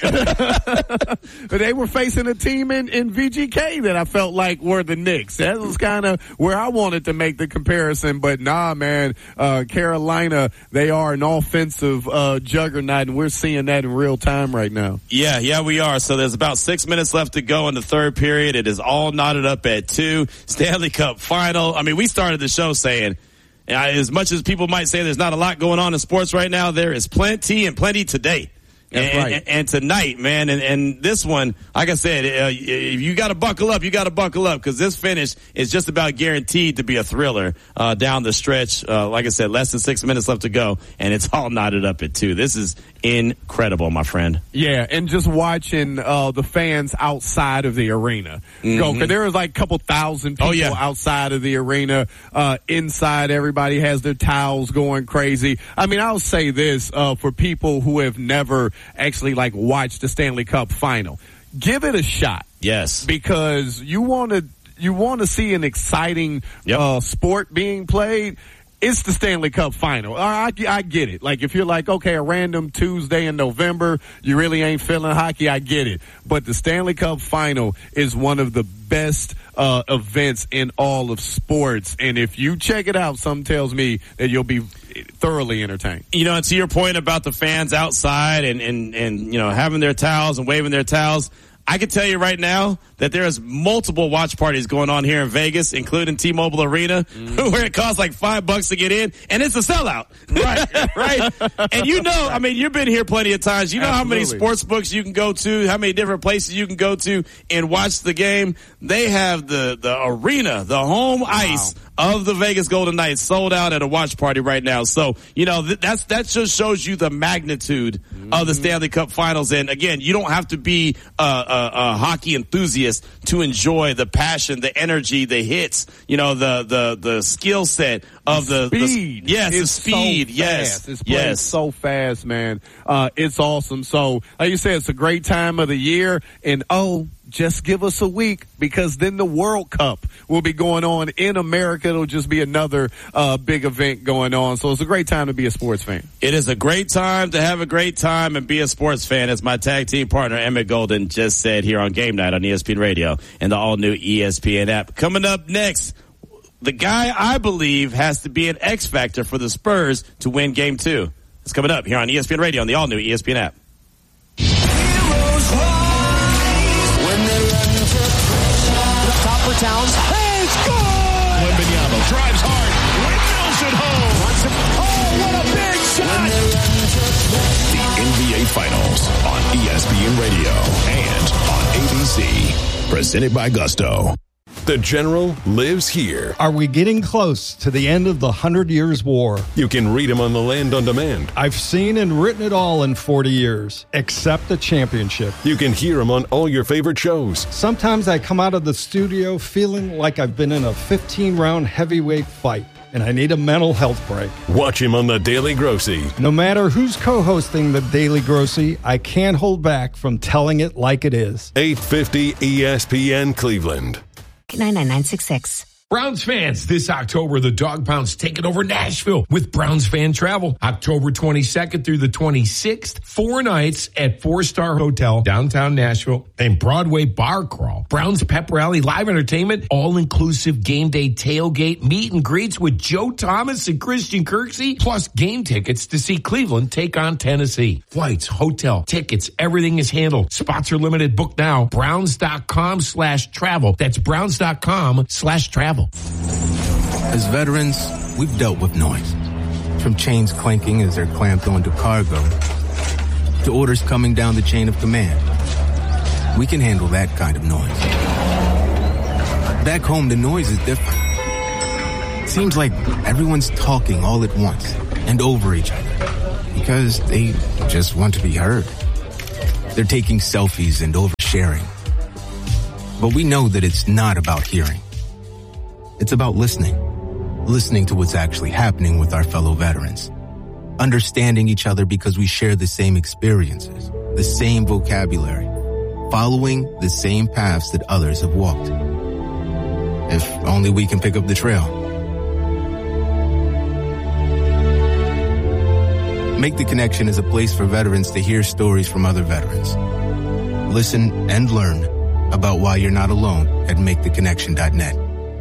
Speaker 1: But they were facing a team in, in V G K that I felt like were the Knicks. That was kind of where I wanted to make the comparison. But nah, man, uh, Carolina, they are an offensive uh, juggernaut, and we're seeing that in real time right now.
Speaker 2: Yeah, yeah, we are. So there's about six minutes left to go in the third period. It is all knotted up at two. Stanley Cup Final. I mean, we started the show saying, as much as people might say there's not a lot going on in sports right now, there is plenty and plenty today.
Speaker 1: That's
Speaker 2: and,
Speaker 1: right.
Speaker 2: and, and tonight, man, and, and this one, like I said, uh, if you got to buckle up, you got to buckle up, because this finish is just about guaranteed to be a thriller uh, down the stretch. Uh, like I said, less than six minutes left to go, and it's all knotted up at two. This is incredible, my friend.
Speaker 1: Yeah, and just watching uh, the fans outside of the arena mm-hmm. go, because there was like a couple thousand people
Speaker 2: oh, yeah.
Speaker 1: outside of the arena. Uh, inside, everybody has their towels going crazy. I mean, I'll say this uh, for people who have never actually like watched the Stanley Cup Final, give it a shot.
Speaker 2: Yes,
Speaker 1: because you want to you want to see an exciting
Speaker 2: yep.
Speaker 1: uh, sport being played. It's the Stanley Cup Final. I, I get it. Like, if you're like, okay, a random Tuesday in November, you really ain't feeling hockey, I get it. But the Stanley Cup Final is one of the best uh, events in all of sports. And if you check it out, something tells me that you'll be thoroughly entertained.
Speaker 2: You know, and to your point about the fans outside and, and, and you know, having their towels and waving their towels, I can tell you right now that there is multiple watch parties going on here in Vegas, including T-Mobile Arena, mm. where it costs like five bucks to get in, and it's a sellout. Right, right. And you know, I mean, you've been here plenty of times. You know Absolutely. How many sports books you can go to, how many different places you can go to and watch the game. They have the, the arena, the home wow. ice of the Vegas Golden Knights sold out at a watch party right now. So, you know, th- that's, that just shows you the magnitude mm-hmm. of the Stanley Cup Finals. And again, you don't have to be a, a, a hockey enthusiast to enjoy the passion, the energy, the hits, you know, the, the, the skill set of the,
Speaker 1: the speed.
Speaker 2: The, yes,
Speaker 1: it's
Speaker 2: the speed.
Speaker 1: So
Speaker 2: yes.
Speaker 1: It's played
Speaker 2: yes.
Speaker 1: so fast, man. Uh, it's awesome. So, like you said, it's a great time of the year. And oh, just give us a week, because then the World Cup will be going on in America. It'll just be another uh, big event going on. So it's a great time to be a sports fan.
Speaker 2: It is a great time to have a great time and be a sports fan, as my tag team partner Emmett Golden just said here on Game Night on E S P N Radio and the all-new E S P N app. Coming up next, the guy I believe has to be an X factor for the Spurs to win Game Two. It's coming up here on E S P N Radio and the all-new E S P N app.
Speaker 5: Towns. Hey, score!
Speaker 13: Wembanyama drives hard. Windmills it home.
Speaker 5: Oh, what a big shot!
Speaker 3: The N B A Finals on E S P N Radio and on A B C. Presented by Gusto.
Speaker 21: The General lives here.
Speaker 19: Are we getting close to the end of the Hundred Years' War?
Speaker 21: You can read him on the Land on Demand.
Speaker 19: I've seen and written it all in forty years, except the championship.
Speaker 21: You can hear him on all your favorite shows.
Speaker 19: Sometimes I come out of the studio feeling like I've been in a fifteen-round heavyweight fight, and I need a mental health break.
Speaker 21: Watch him on The Daily Grossy.
Speaker 19: No matter who's co-hosting The Daily Grossy, I can't hold back from telling it like it is.
Speaker 21: eight fifty E S P N Cleveland.
Speaker 22: nine nine nine six six.
Speaker 6: Browns fans, this October, the Dog Pound's taking over Nashville with Browns Fan Travel. October twenty-second through the twenty-sixth, four nights at Four Star Hotel, downtown Nashville, and Broadway Bar Crawl. Browns Pep Rally, live entertainment, all-inclusive game day tailgate, meet and greets with Joe Thomas and Christian Kirksey, plus game tickets to see Cleveland take on Tennessee. Flights, hotel, tickets, everything is handled. Spots are limited. Book now. Browns.com slash travel. That's Browns.com slash travel.
Speaker 7: As veterans, we've dealt with noise. From chains clanking as they're clamped onto cargo, to orders coming down the chain of command. We can handle that kind of noise. Back home, the noise is different. It seems like everyone's talking all at once and over each other because they just want to be heard. They're taking selfies and oversharing. But we know that it's not about hearing. It's about listening. Listening to what's actually happening with our fellow veterans. Understanding each other because we share the same experiences, the same vocabulary, following the same paths that others have walked. If only we can pick up the trail. Make the Connection is a place for veterans to hear stories from other veterans. Listen and learn about why you're not alone at make the connection dot net.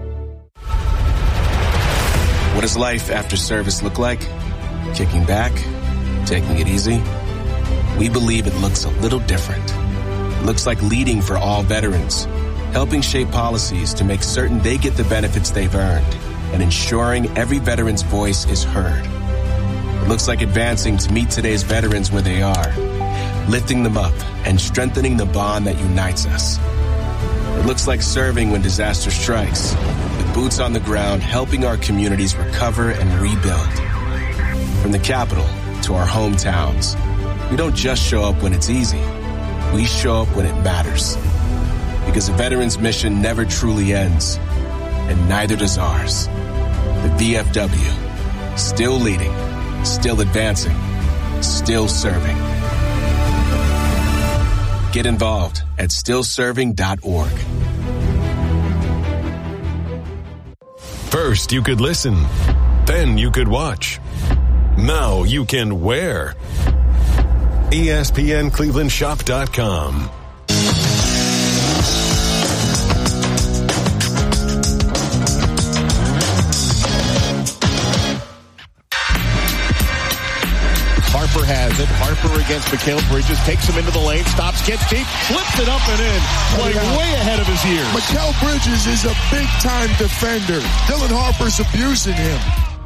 Speaker 8: What does life after service look like? Kicking back? Taking it easy? We believe it looks a little different. It looks like leading for all veterans, helping shape policies to make certain they get the benefits they've earned, and ensuring every veteran's voice is heard. It looks like advancing to meet today's veterans where they are, lifting them up and strengthening the bond that unites us. It looks like serving when disaster strikes, with boots on the ground helping our communities recover and rebuild. From the capital to our hometowns, we don't just show up when it's easy. We show up when it matters. Because a veteran's mission never truly ends, and neither does ours. The V F W, still leading, still advancing, still serving. Get involved at still serving dot org.
Speaker 21: First, you could listen. Then you could watch. Now you can wear. E S P N Cleveland Shop dot com.
Speaker 24: Harper has it. Harper against Mikal Bridges. Takes him into the lane. Stops, gets deep. Flips it up and in. Playing way ahead of his years.
Speaker 15: Mikal Bridges is a big-time defender. Dylan Harper's abusing him.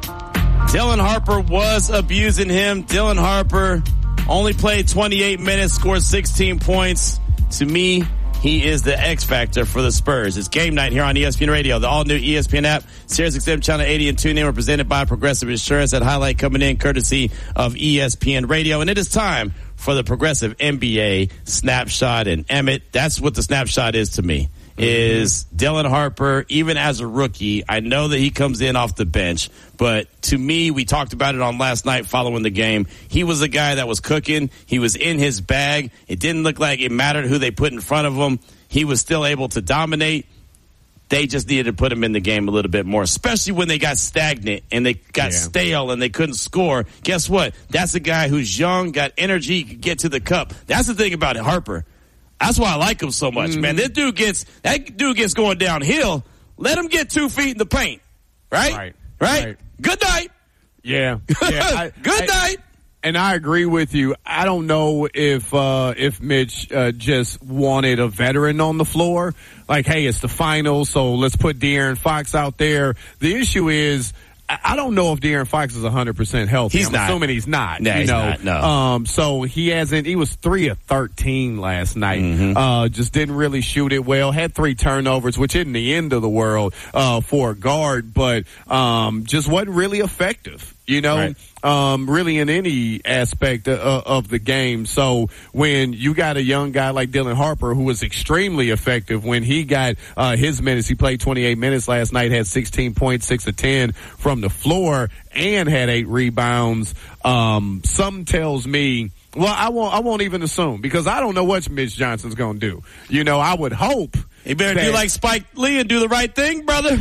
Speaker 2: Dylan Harper was abusing him. Dylan Harper only played twenty-eight minutes, scored sixteen points. To me, he is the X factor for the Spurs. It's game night here on E S P N Radio. The all-new E S P N app, Sirius X M Channel eighty and TuneIn were presented by Progressive Insurance. That highlight coming in courtesy of E S P N Radio. And it is time for the Progressive N B A Snapshot. And Emmett, that's what the snapshot is to me. Is Dylan Harper, even as a rookie, I know that he comes in off the bench, but to me, we talked about it on last night following the game. He was a guy that was cooking. He was in his bag. It didn't look like it mattered who they put in front of him. He was still able to dominate. They just needed to put him in the game a little bit more, especially when they got stagnant and they got yeah. stale and they couldn't score. Guess what? That's a guy who's young, got energy, could get to the cup. That's the thing about it, Harper. That's why I like him so much, mm-hmm. man. That dude gets that dude gets going downhill. Let him get two feet in the paint, right?
Speaker 1: Right.
Speaker 2: Right.
Speaker 1: right.
Speaker 2: Good night.
Speaker 1: Yeah. yeah. I,
Speaker 2: Good
Speaker 1: I,
Speaker 2: night.
Speaker 1: And I agree with you. I don't know if uh, if Mitch uh, just wanted a veteran on the floor. Like, hey, it's the finals, so let's put De'Aaron Fox out there. The issue is, I don't know if De'Aaron Fox is one hundred percent healthy.
Speaker 2: He's
Speaker 1: I'm
Speaker 2: not.
Speaker 1: assuming he's not.
Speaker 2: No,
Speaker 1: you
Speaker 2: he's
Speaker 1: know?
Speaker 2: not, no.
Speaker 1: Um, so he hasn't, he was three of thirteen last night.
Speaker 2: Mm-hmm.
Speaker 1: Uh, just didn't really shoot it well. Had three turnovers, which isn't the end of the world, uh, for a guard, but, um, just wasn't really effective. You know,
Speaker 2: right.
Speaker 1: um, really in any aspect of, of the game. So when you got a young guy like Dylan Harper, who was extremely effective when he got uh, his minutes, he played twenty-eight minutes last night, had sixteen points, six of ten from the floor, and had eight rebounds. Um, some tells me, well, I won't, I won't even assume because I don't know what Mitch Johnson's going to do. You know, I would hope
Speaker 2: You better that, do like Spike Lee and do the right thing, brother.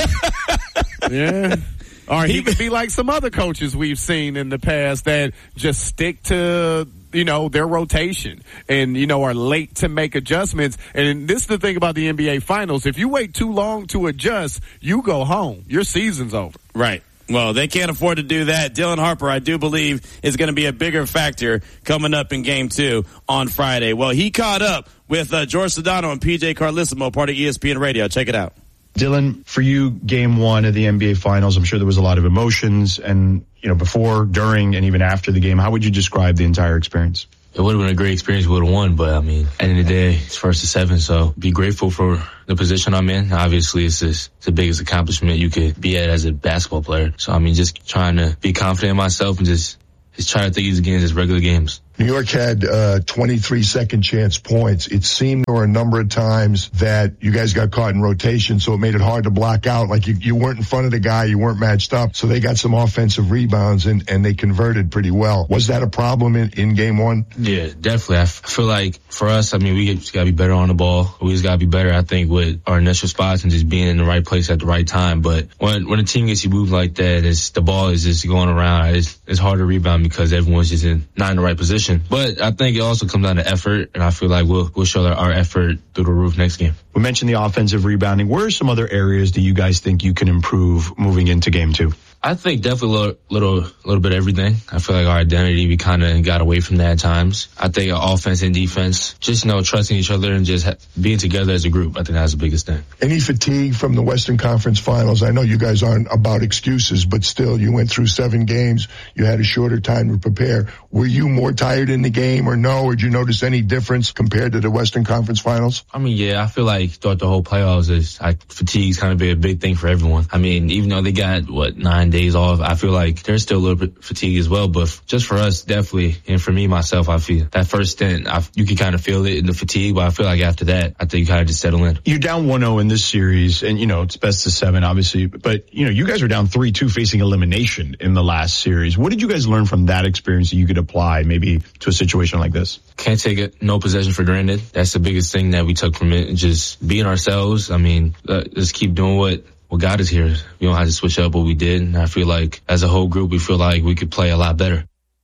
Speaker 1: Yeah. Or he could be like some other coaches we've seen in the past that just stick to, you know, their rotation and, you know, are late to make adjustments. And this is the thing about the N B A Finals. If you wait too long to adjust, you go home. Your season's over.
Speaker 2: Right. Well, they can't afford to do that. Dylan Harper, I do believe, is going to be a bigger factor coming up in game two on Friday. Well, he caught up with uh, George Sedano and P J Carlissimo, part of E S P N Radio. Check it out.
Speaker 9: Dylan, for you, game one of the N B A Finals, I'm sure there was a lot of emotions and, you know, before, during, and even after the game. How would you describe the entire experience?
Speaker 10: It would have been a great experience. We would have won, but I mean, at the end of the day, it's first to seven, so be grateful for the position I'm in. Obviously, it's, just, it's the biggest accomplishment you could be at as a basketball player. So, I mean, just trying to be confident in myself and just, just try to think of these games as regular games.
Speaker 11: New York had uh, twenty-three second chance points. It seemed there were a number of times that you guys got caught in rotation, so it made it hard to block out. Like you, you weren't in front of the guy, you weren't matched up, so they got some offensive rebounds and, and they converted pretty well. Was that a problem in, in game one?
Speaker 10: Yeah, definitely. I f- feel like for us, I mean, we just got to be better on the ball. We just got to be better, I think, with our initial spots and just being in the right place at the right time. But when when a team gets you moved like that, it's, the ball is just going around. It's, it's hard to rebound because everyone's just in, not in the right position. But I think it also comes down to effort, and I feel like we'll we'll show our effort through the roof next game.
Speaker 9: We mentioned the offensive rebounding. Where are some other areas that you guys think you can improve moving into game two?
Speaker 10: I think definitely a little, little, little bit of everything. I feel like our identity, we kind of got away from that at times. I think our offense and defense, just, you know, trusting each other and just ha- being together as a group, I think that's the biggest thing.
Speaker 11: Any fatigue from the Western Conference Finals? I know you guys aren't about excuses, but still, you went through seven games. You had a shorter time to prepare. Were you more tired in the game or no? Or did you notice any difference compared to the Western Conference Finals?
Speaker 10: I mean, yeah, I feel like throughout the whole playoffs, is I, fatigue's kind of been a big thing for everyone. I mean, even though they got, what, nine days off, I feel like there's still a little bit fatigue as well. But just for us, definitely, and for me, myself, I feel that first stint, I, you can kind of feel it in the fatigue, but I feel like after that, I think you kind of just settle in.
Speaker 9: You're down one oh in this series, and, you know, it's best of seven, obviously. But, you know, you guys are down three two facing elimination in the last series. What did you guys learn from that experience that you could apply maybe to a situation like this?
Speaker 10: Can't take it, no possession for granted. That's the biggest thing that we took from it, and just being ourselves. I mean, uh, just keep doing what Well, God is here. We don't have to switch up what we did. And I feel like as a whole group, we feel like we could play a lot better.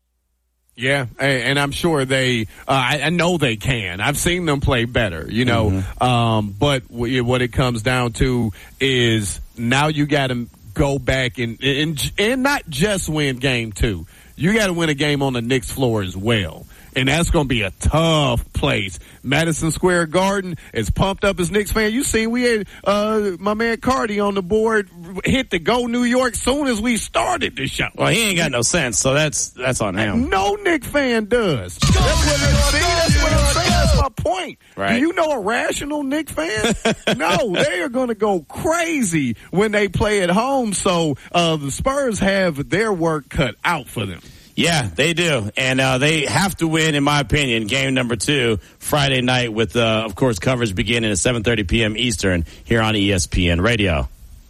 Speaker 1: Yeah, and I'm sure they, uh, I, I know they can. I've seen them play better, you know. Mm-hmm. Um, but w- what it comes down to is now you got to go back and, and, and not just win game two. You got to win a game on the Knicks floor as well. And that's going to be a tough place. Madison Square Garden, as pumped up as Knicks fan. You seen we had uh, my man Cardi on the board hit the Go New York soon as we started the show.
Speaker 2: Well, he ain't got no sense, so that's that's on him.
Speaker 1: No Knicks fan does. That's what, see, that's what I'm saying. That's my point.
Speaker 2: Right.
Speaker 1: Do you know a rational Knicks fan? No, they are going to go crazy when they play at home. So uh, the Spurs have their work cut out for them.
Speaker 2: Yeah, they do. And uh, they have to win, in my opinion, game number two Friday night with, uh, of course, coverage beginning at seven thirty p.m. Eastern here on E S P N Radio.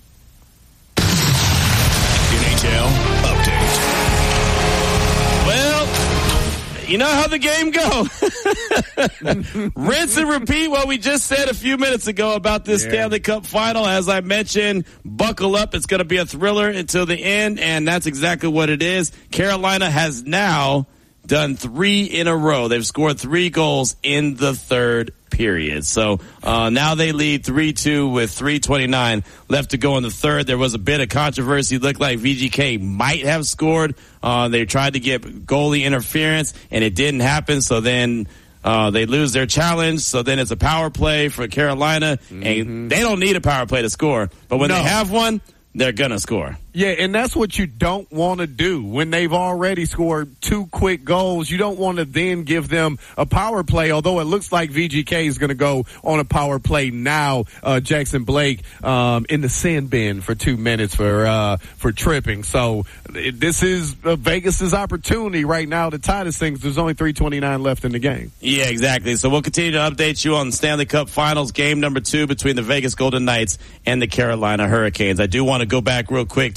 Speaker 3: N H L update.
Speaker 2: Well, you know how the game goes. Rinse and repeat what we just said a few minutes ago about this yeah. Stanley Cup final. As I mentioned, buckle up. It's going to be a thriller until the end, and that's exactly what it is. Carolina has now done three in a row. They've scored three goals in the third period. So uh, now they lead three two with three twenty-nine left to go in the third. There was a bit of controversy. It looked like V G K might have scored. Uh, they tried to get goalie interference, and it didn't happen. So then uh, they lose their challenge. So then it's a power play for Carolina, mm-hmm. and they don't need a power play to score. But when no. they have one, they're going to score.
Speaker 1: Yeah, and that's what you don't want to do. When they've already scored two quick goals, you don't want to then give them a power play, although it looks like V G K is going to go on a power play now. Uh, Jackson Blake um, in the sin bin for two minutes for uh, for tripping. So it, this is uh, Vegas's opportunity right now to tie this thing. There's only three twenty-nine left in the game.
Speaker 2: Yeah, exactly. So we'll continue to update you on the Stanley Cup Finals, game number two between the Vegas Golden Knights and the Carolina Hurricanes. I do want to go back real quick to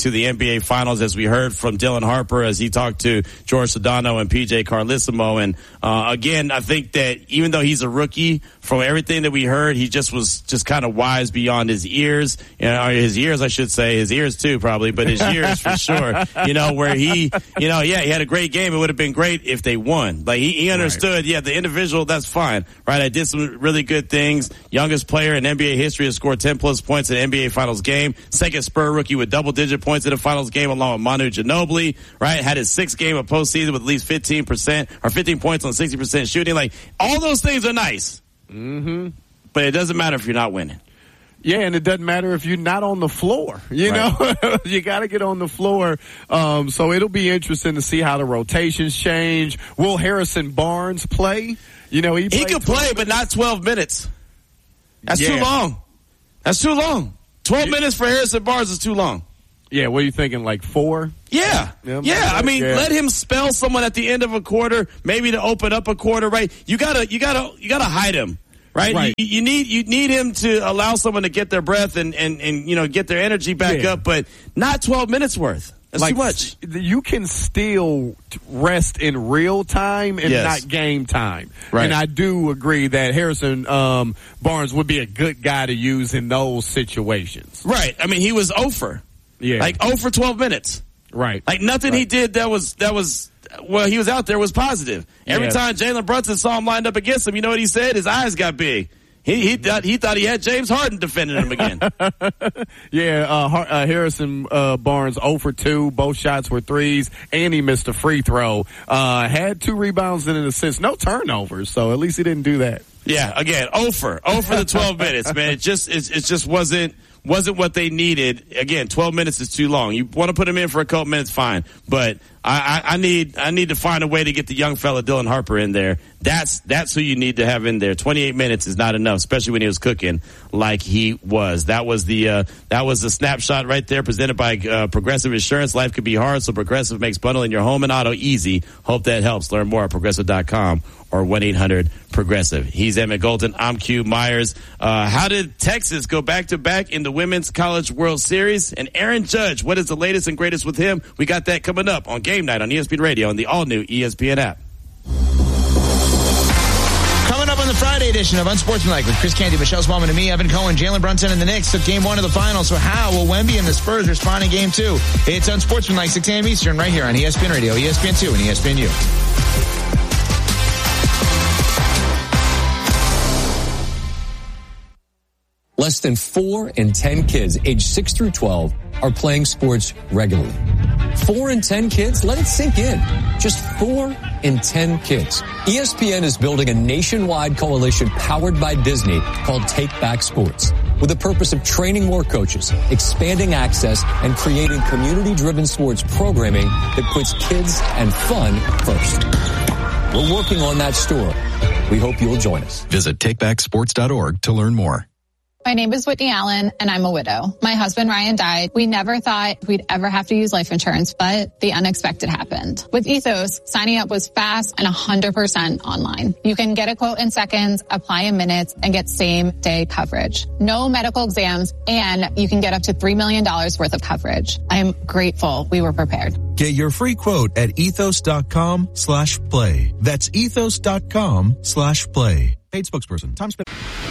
Speaker 2: to the N B A Finals, as we heard from Dylan Harper as he talked to George Sedano and P J Carlesimo. And uh, again, I think that even though he's a rookie, from everything that we heard, he just was just kind of wise beyond his ears, you know, or his ears, I should say, his ears too, probably, but his ears for sure. You know, where he, you know, yeah, he had a great game. It would have been great if they won. Like he, he understood, right. yeah, the individual, that's fine, right? I did some really good things. Youngest player in N B A history has scored ten plus points in an N B A Finals game. Second Spur rookie with double digit points in a Finals game, along with Manu Ginobili, right? Had his sixth game of postseason with at least fifteen percent or fifteen points on sixty percent shooting. Like all those things are nice.
Speaker 1: Mm-hmm.
Speaker 2: But it doesn't matter if you're not winning.
Speaker 1: Yeah, and it doesn't matter if you're not on the floor. You right. know, you got to get on the floor. Um, so it'll be interesting to see how the rotations change. Will Harrison Barnes play? You know, he,
Speaker 2: he could play, but not twelve minutes. That's yeah. too long. That's too long. twelve yeah. minutes for Harrison Barnes is too long.
Speaker 1: Yeah, what are you thinking, like four?
Speaker 2: Yeah. Yeah, yeah. I mean, yeah. let him spell someone at the end of a quarter, maybe to open up a quarter, right? You gotta, you gotta, you gotta hide him, right?
Speaker 1: right.
Speaker 2: You, you need, you need him to allow someone to get their breath and, and, and you know, get their energy back yeah. up, but not twelve minutes worth. That's
Speaker 1: like,
Speaker 2: too much.
Speaker 1: You can still rest in real time and
Speaker 2: yes.
Speaker 1: not game time.
Speaker 2: Right.
Speaker 1: And I do agree that Harrison um, Barnes would be a good guy to use in those situations.
Speaker 2: Right. I mean, he was over.
Speaker 1: Yeah.
Speaker 2: Like oh for twelve minutes.
Speaker 1: Right.
Speaker 2: Like nothing
Speaker 1: right.
Speaker 2: he did that was, that was, well, he was out there was positive. Every
Speaker 1: yeah.
Speaker 2: time Jalen Brunson saw him lined up against him, you know what he said? His eyes got big. He he thought he thought he had James Harden defending him again.
Speaker 1: yeah, uh, uh, Harrison uh, Barnes oh for two. Both shots were threes, and he missed a free throw. Uh, had two rebounds and an assist. No turnovers, so at least he didn't do that.
Speaker 2: Yeah, again, oh for oh for the twelve minutes, man. It just it, it just wasn't wasn't what they needed. Again, twelve minutes is too long. You want to put him in for a couple minutes, fine, but I, I, I need I need to find a way to get the young fella Dylan Harper in there. That's that's who you need to have in there. twenty-eight minutes is not enough, especially when he was cooking like he was. That was the uh, that was the snapshot right there, presented by uh, Progressive Insurance. Life could be hard, so Progressive makes bundling your home and auto easy. Hope that helps. Learn more at progressive dot com or one eight hundred progressive. He's Emmett Golden. I'm Q Myers. Uh, how did Texas go back to back in the Women's College World Series? And Aaron Judge, what is the latest and greatest with him? We got that coming up on Game Night on E S P N Radio and the all-new E S P N app.
Speaker 12: Coming up on the Friday edition of Unsportsmanlike with Chris Canty, Michelle Smallman, and me, Evan Cohen. Jalen Brunson and the Knicks took game one of the finals. So how will Wemby and the Spurs respond in game two? It's Unsportsmanlike, six a.m. Eastern, right here on E S P N Radio, E S P N two, and E S P N U.
Speaker 14: Less than four in ten kids aged six through twelve are playing sports regularly. Four in ten kids? Let it sink in. Just four in ten kids. E S P N is building a nationwide coalition powered by Disney called Take Back Sports, with the purpose of training more coaches, expanding access, and creating community-driven sports programming that puts kids and fun first. We're working on that story. We hope you'll join us.
Speaker 16: Visit take back sports dot org to learn more.
Speaker 17: My name is Whitney Allen, and I'm a widow. My husband, Ryan, died. We never thought we'd ever have to use life insurance, but the unexpected happened. With Ethos, signing up was fast and one hundred percent online. You can get a quote in seconds, apply in minutes, and get same-day coverage. No medical exams, and you can get up to three million dollars worth of coverage. I am grateful we were prepared.
Speaker 25: Get your free quote at ethos.com slash play. That's ethos.com slash play. Paid spokesperson. Tom Smith.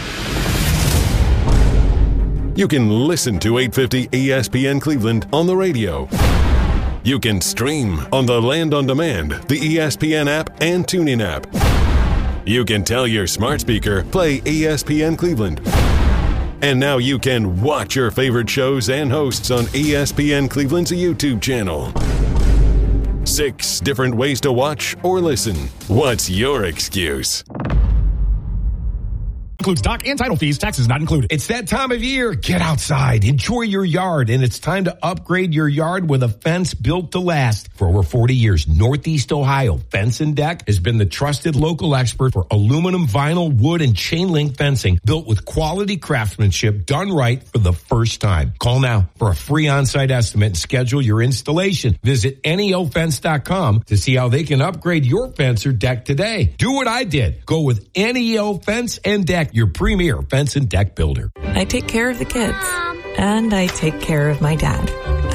Speaker 21: You can listen to eight fifty E S P N Cleveland on the radio. You can stream on the Land on Demand, the E S P N app, and TuneIn app. You can tell your smart speaker, play E S P N Cleveland. And now you can watch your favorite shows and hosts on E S P N Cleveland's YouTube channel. Six different ways to watch or listen. What's your excuse?
Speaker 6: Includes dock and title fees, taxes not included. It's that time of year. Get outside, enjoy your yard, and it's time to upgrade your yard with a fence built to last. For over forty years, Northeast Ohio Fence and Deck has been the trusted local expert for aluminum, vinyl, wood, and chain link fencing built with quality craftsmanship done right for the first time. Call now for a free on-site estimate and schedule your installation. Visit N E O fence dot com to see how they can upgrade your fence or deck today. Do what I did. Go with N E O Fence and Deck, your premier fence and deck builder.
Speaker 26: I take care of the kids, and I take care of my dad.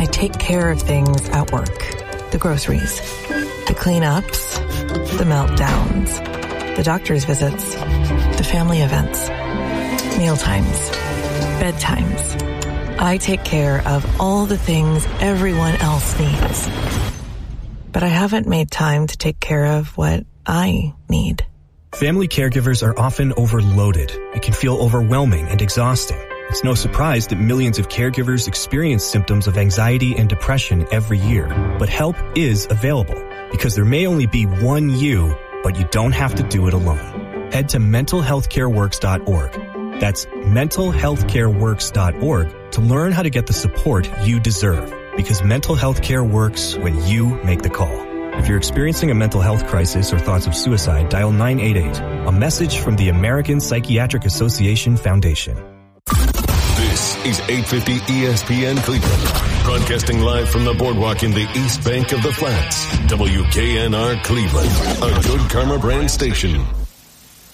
Speaker 4: I take care of things at work. The groceries, the cleanups, the meltdowns, the doctor's visits, the family events, mealtimes, bedtimes. I take care of all the things everyone else needs. But I haven't made time to take care of what I need.
Speaker 13: Family caregivers are often overloaded. It can feel overwhelming and exhausting. It's no surprise that millions of caregivers experience symptoms of anxiety and depression every year. But help is available, because there may only be one you, but you don't have to do it alone. Head to mental health care works dot org. That's mental health care works dot org to learn how to get the support you deserve, because mental health care works when you make the call. If you're experiencing a mental health crisis or thoughts of suicide, dial nine eight eight, a message from the American Psychiatric Association Foundation.
Speaker 21: This is eight fifty E S P N Cleveland, broadcasting live from the boardwalk in the East Bank of the Flats. W K N R Cleveland, a Good Karma brand station.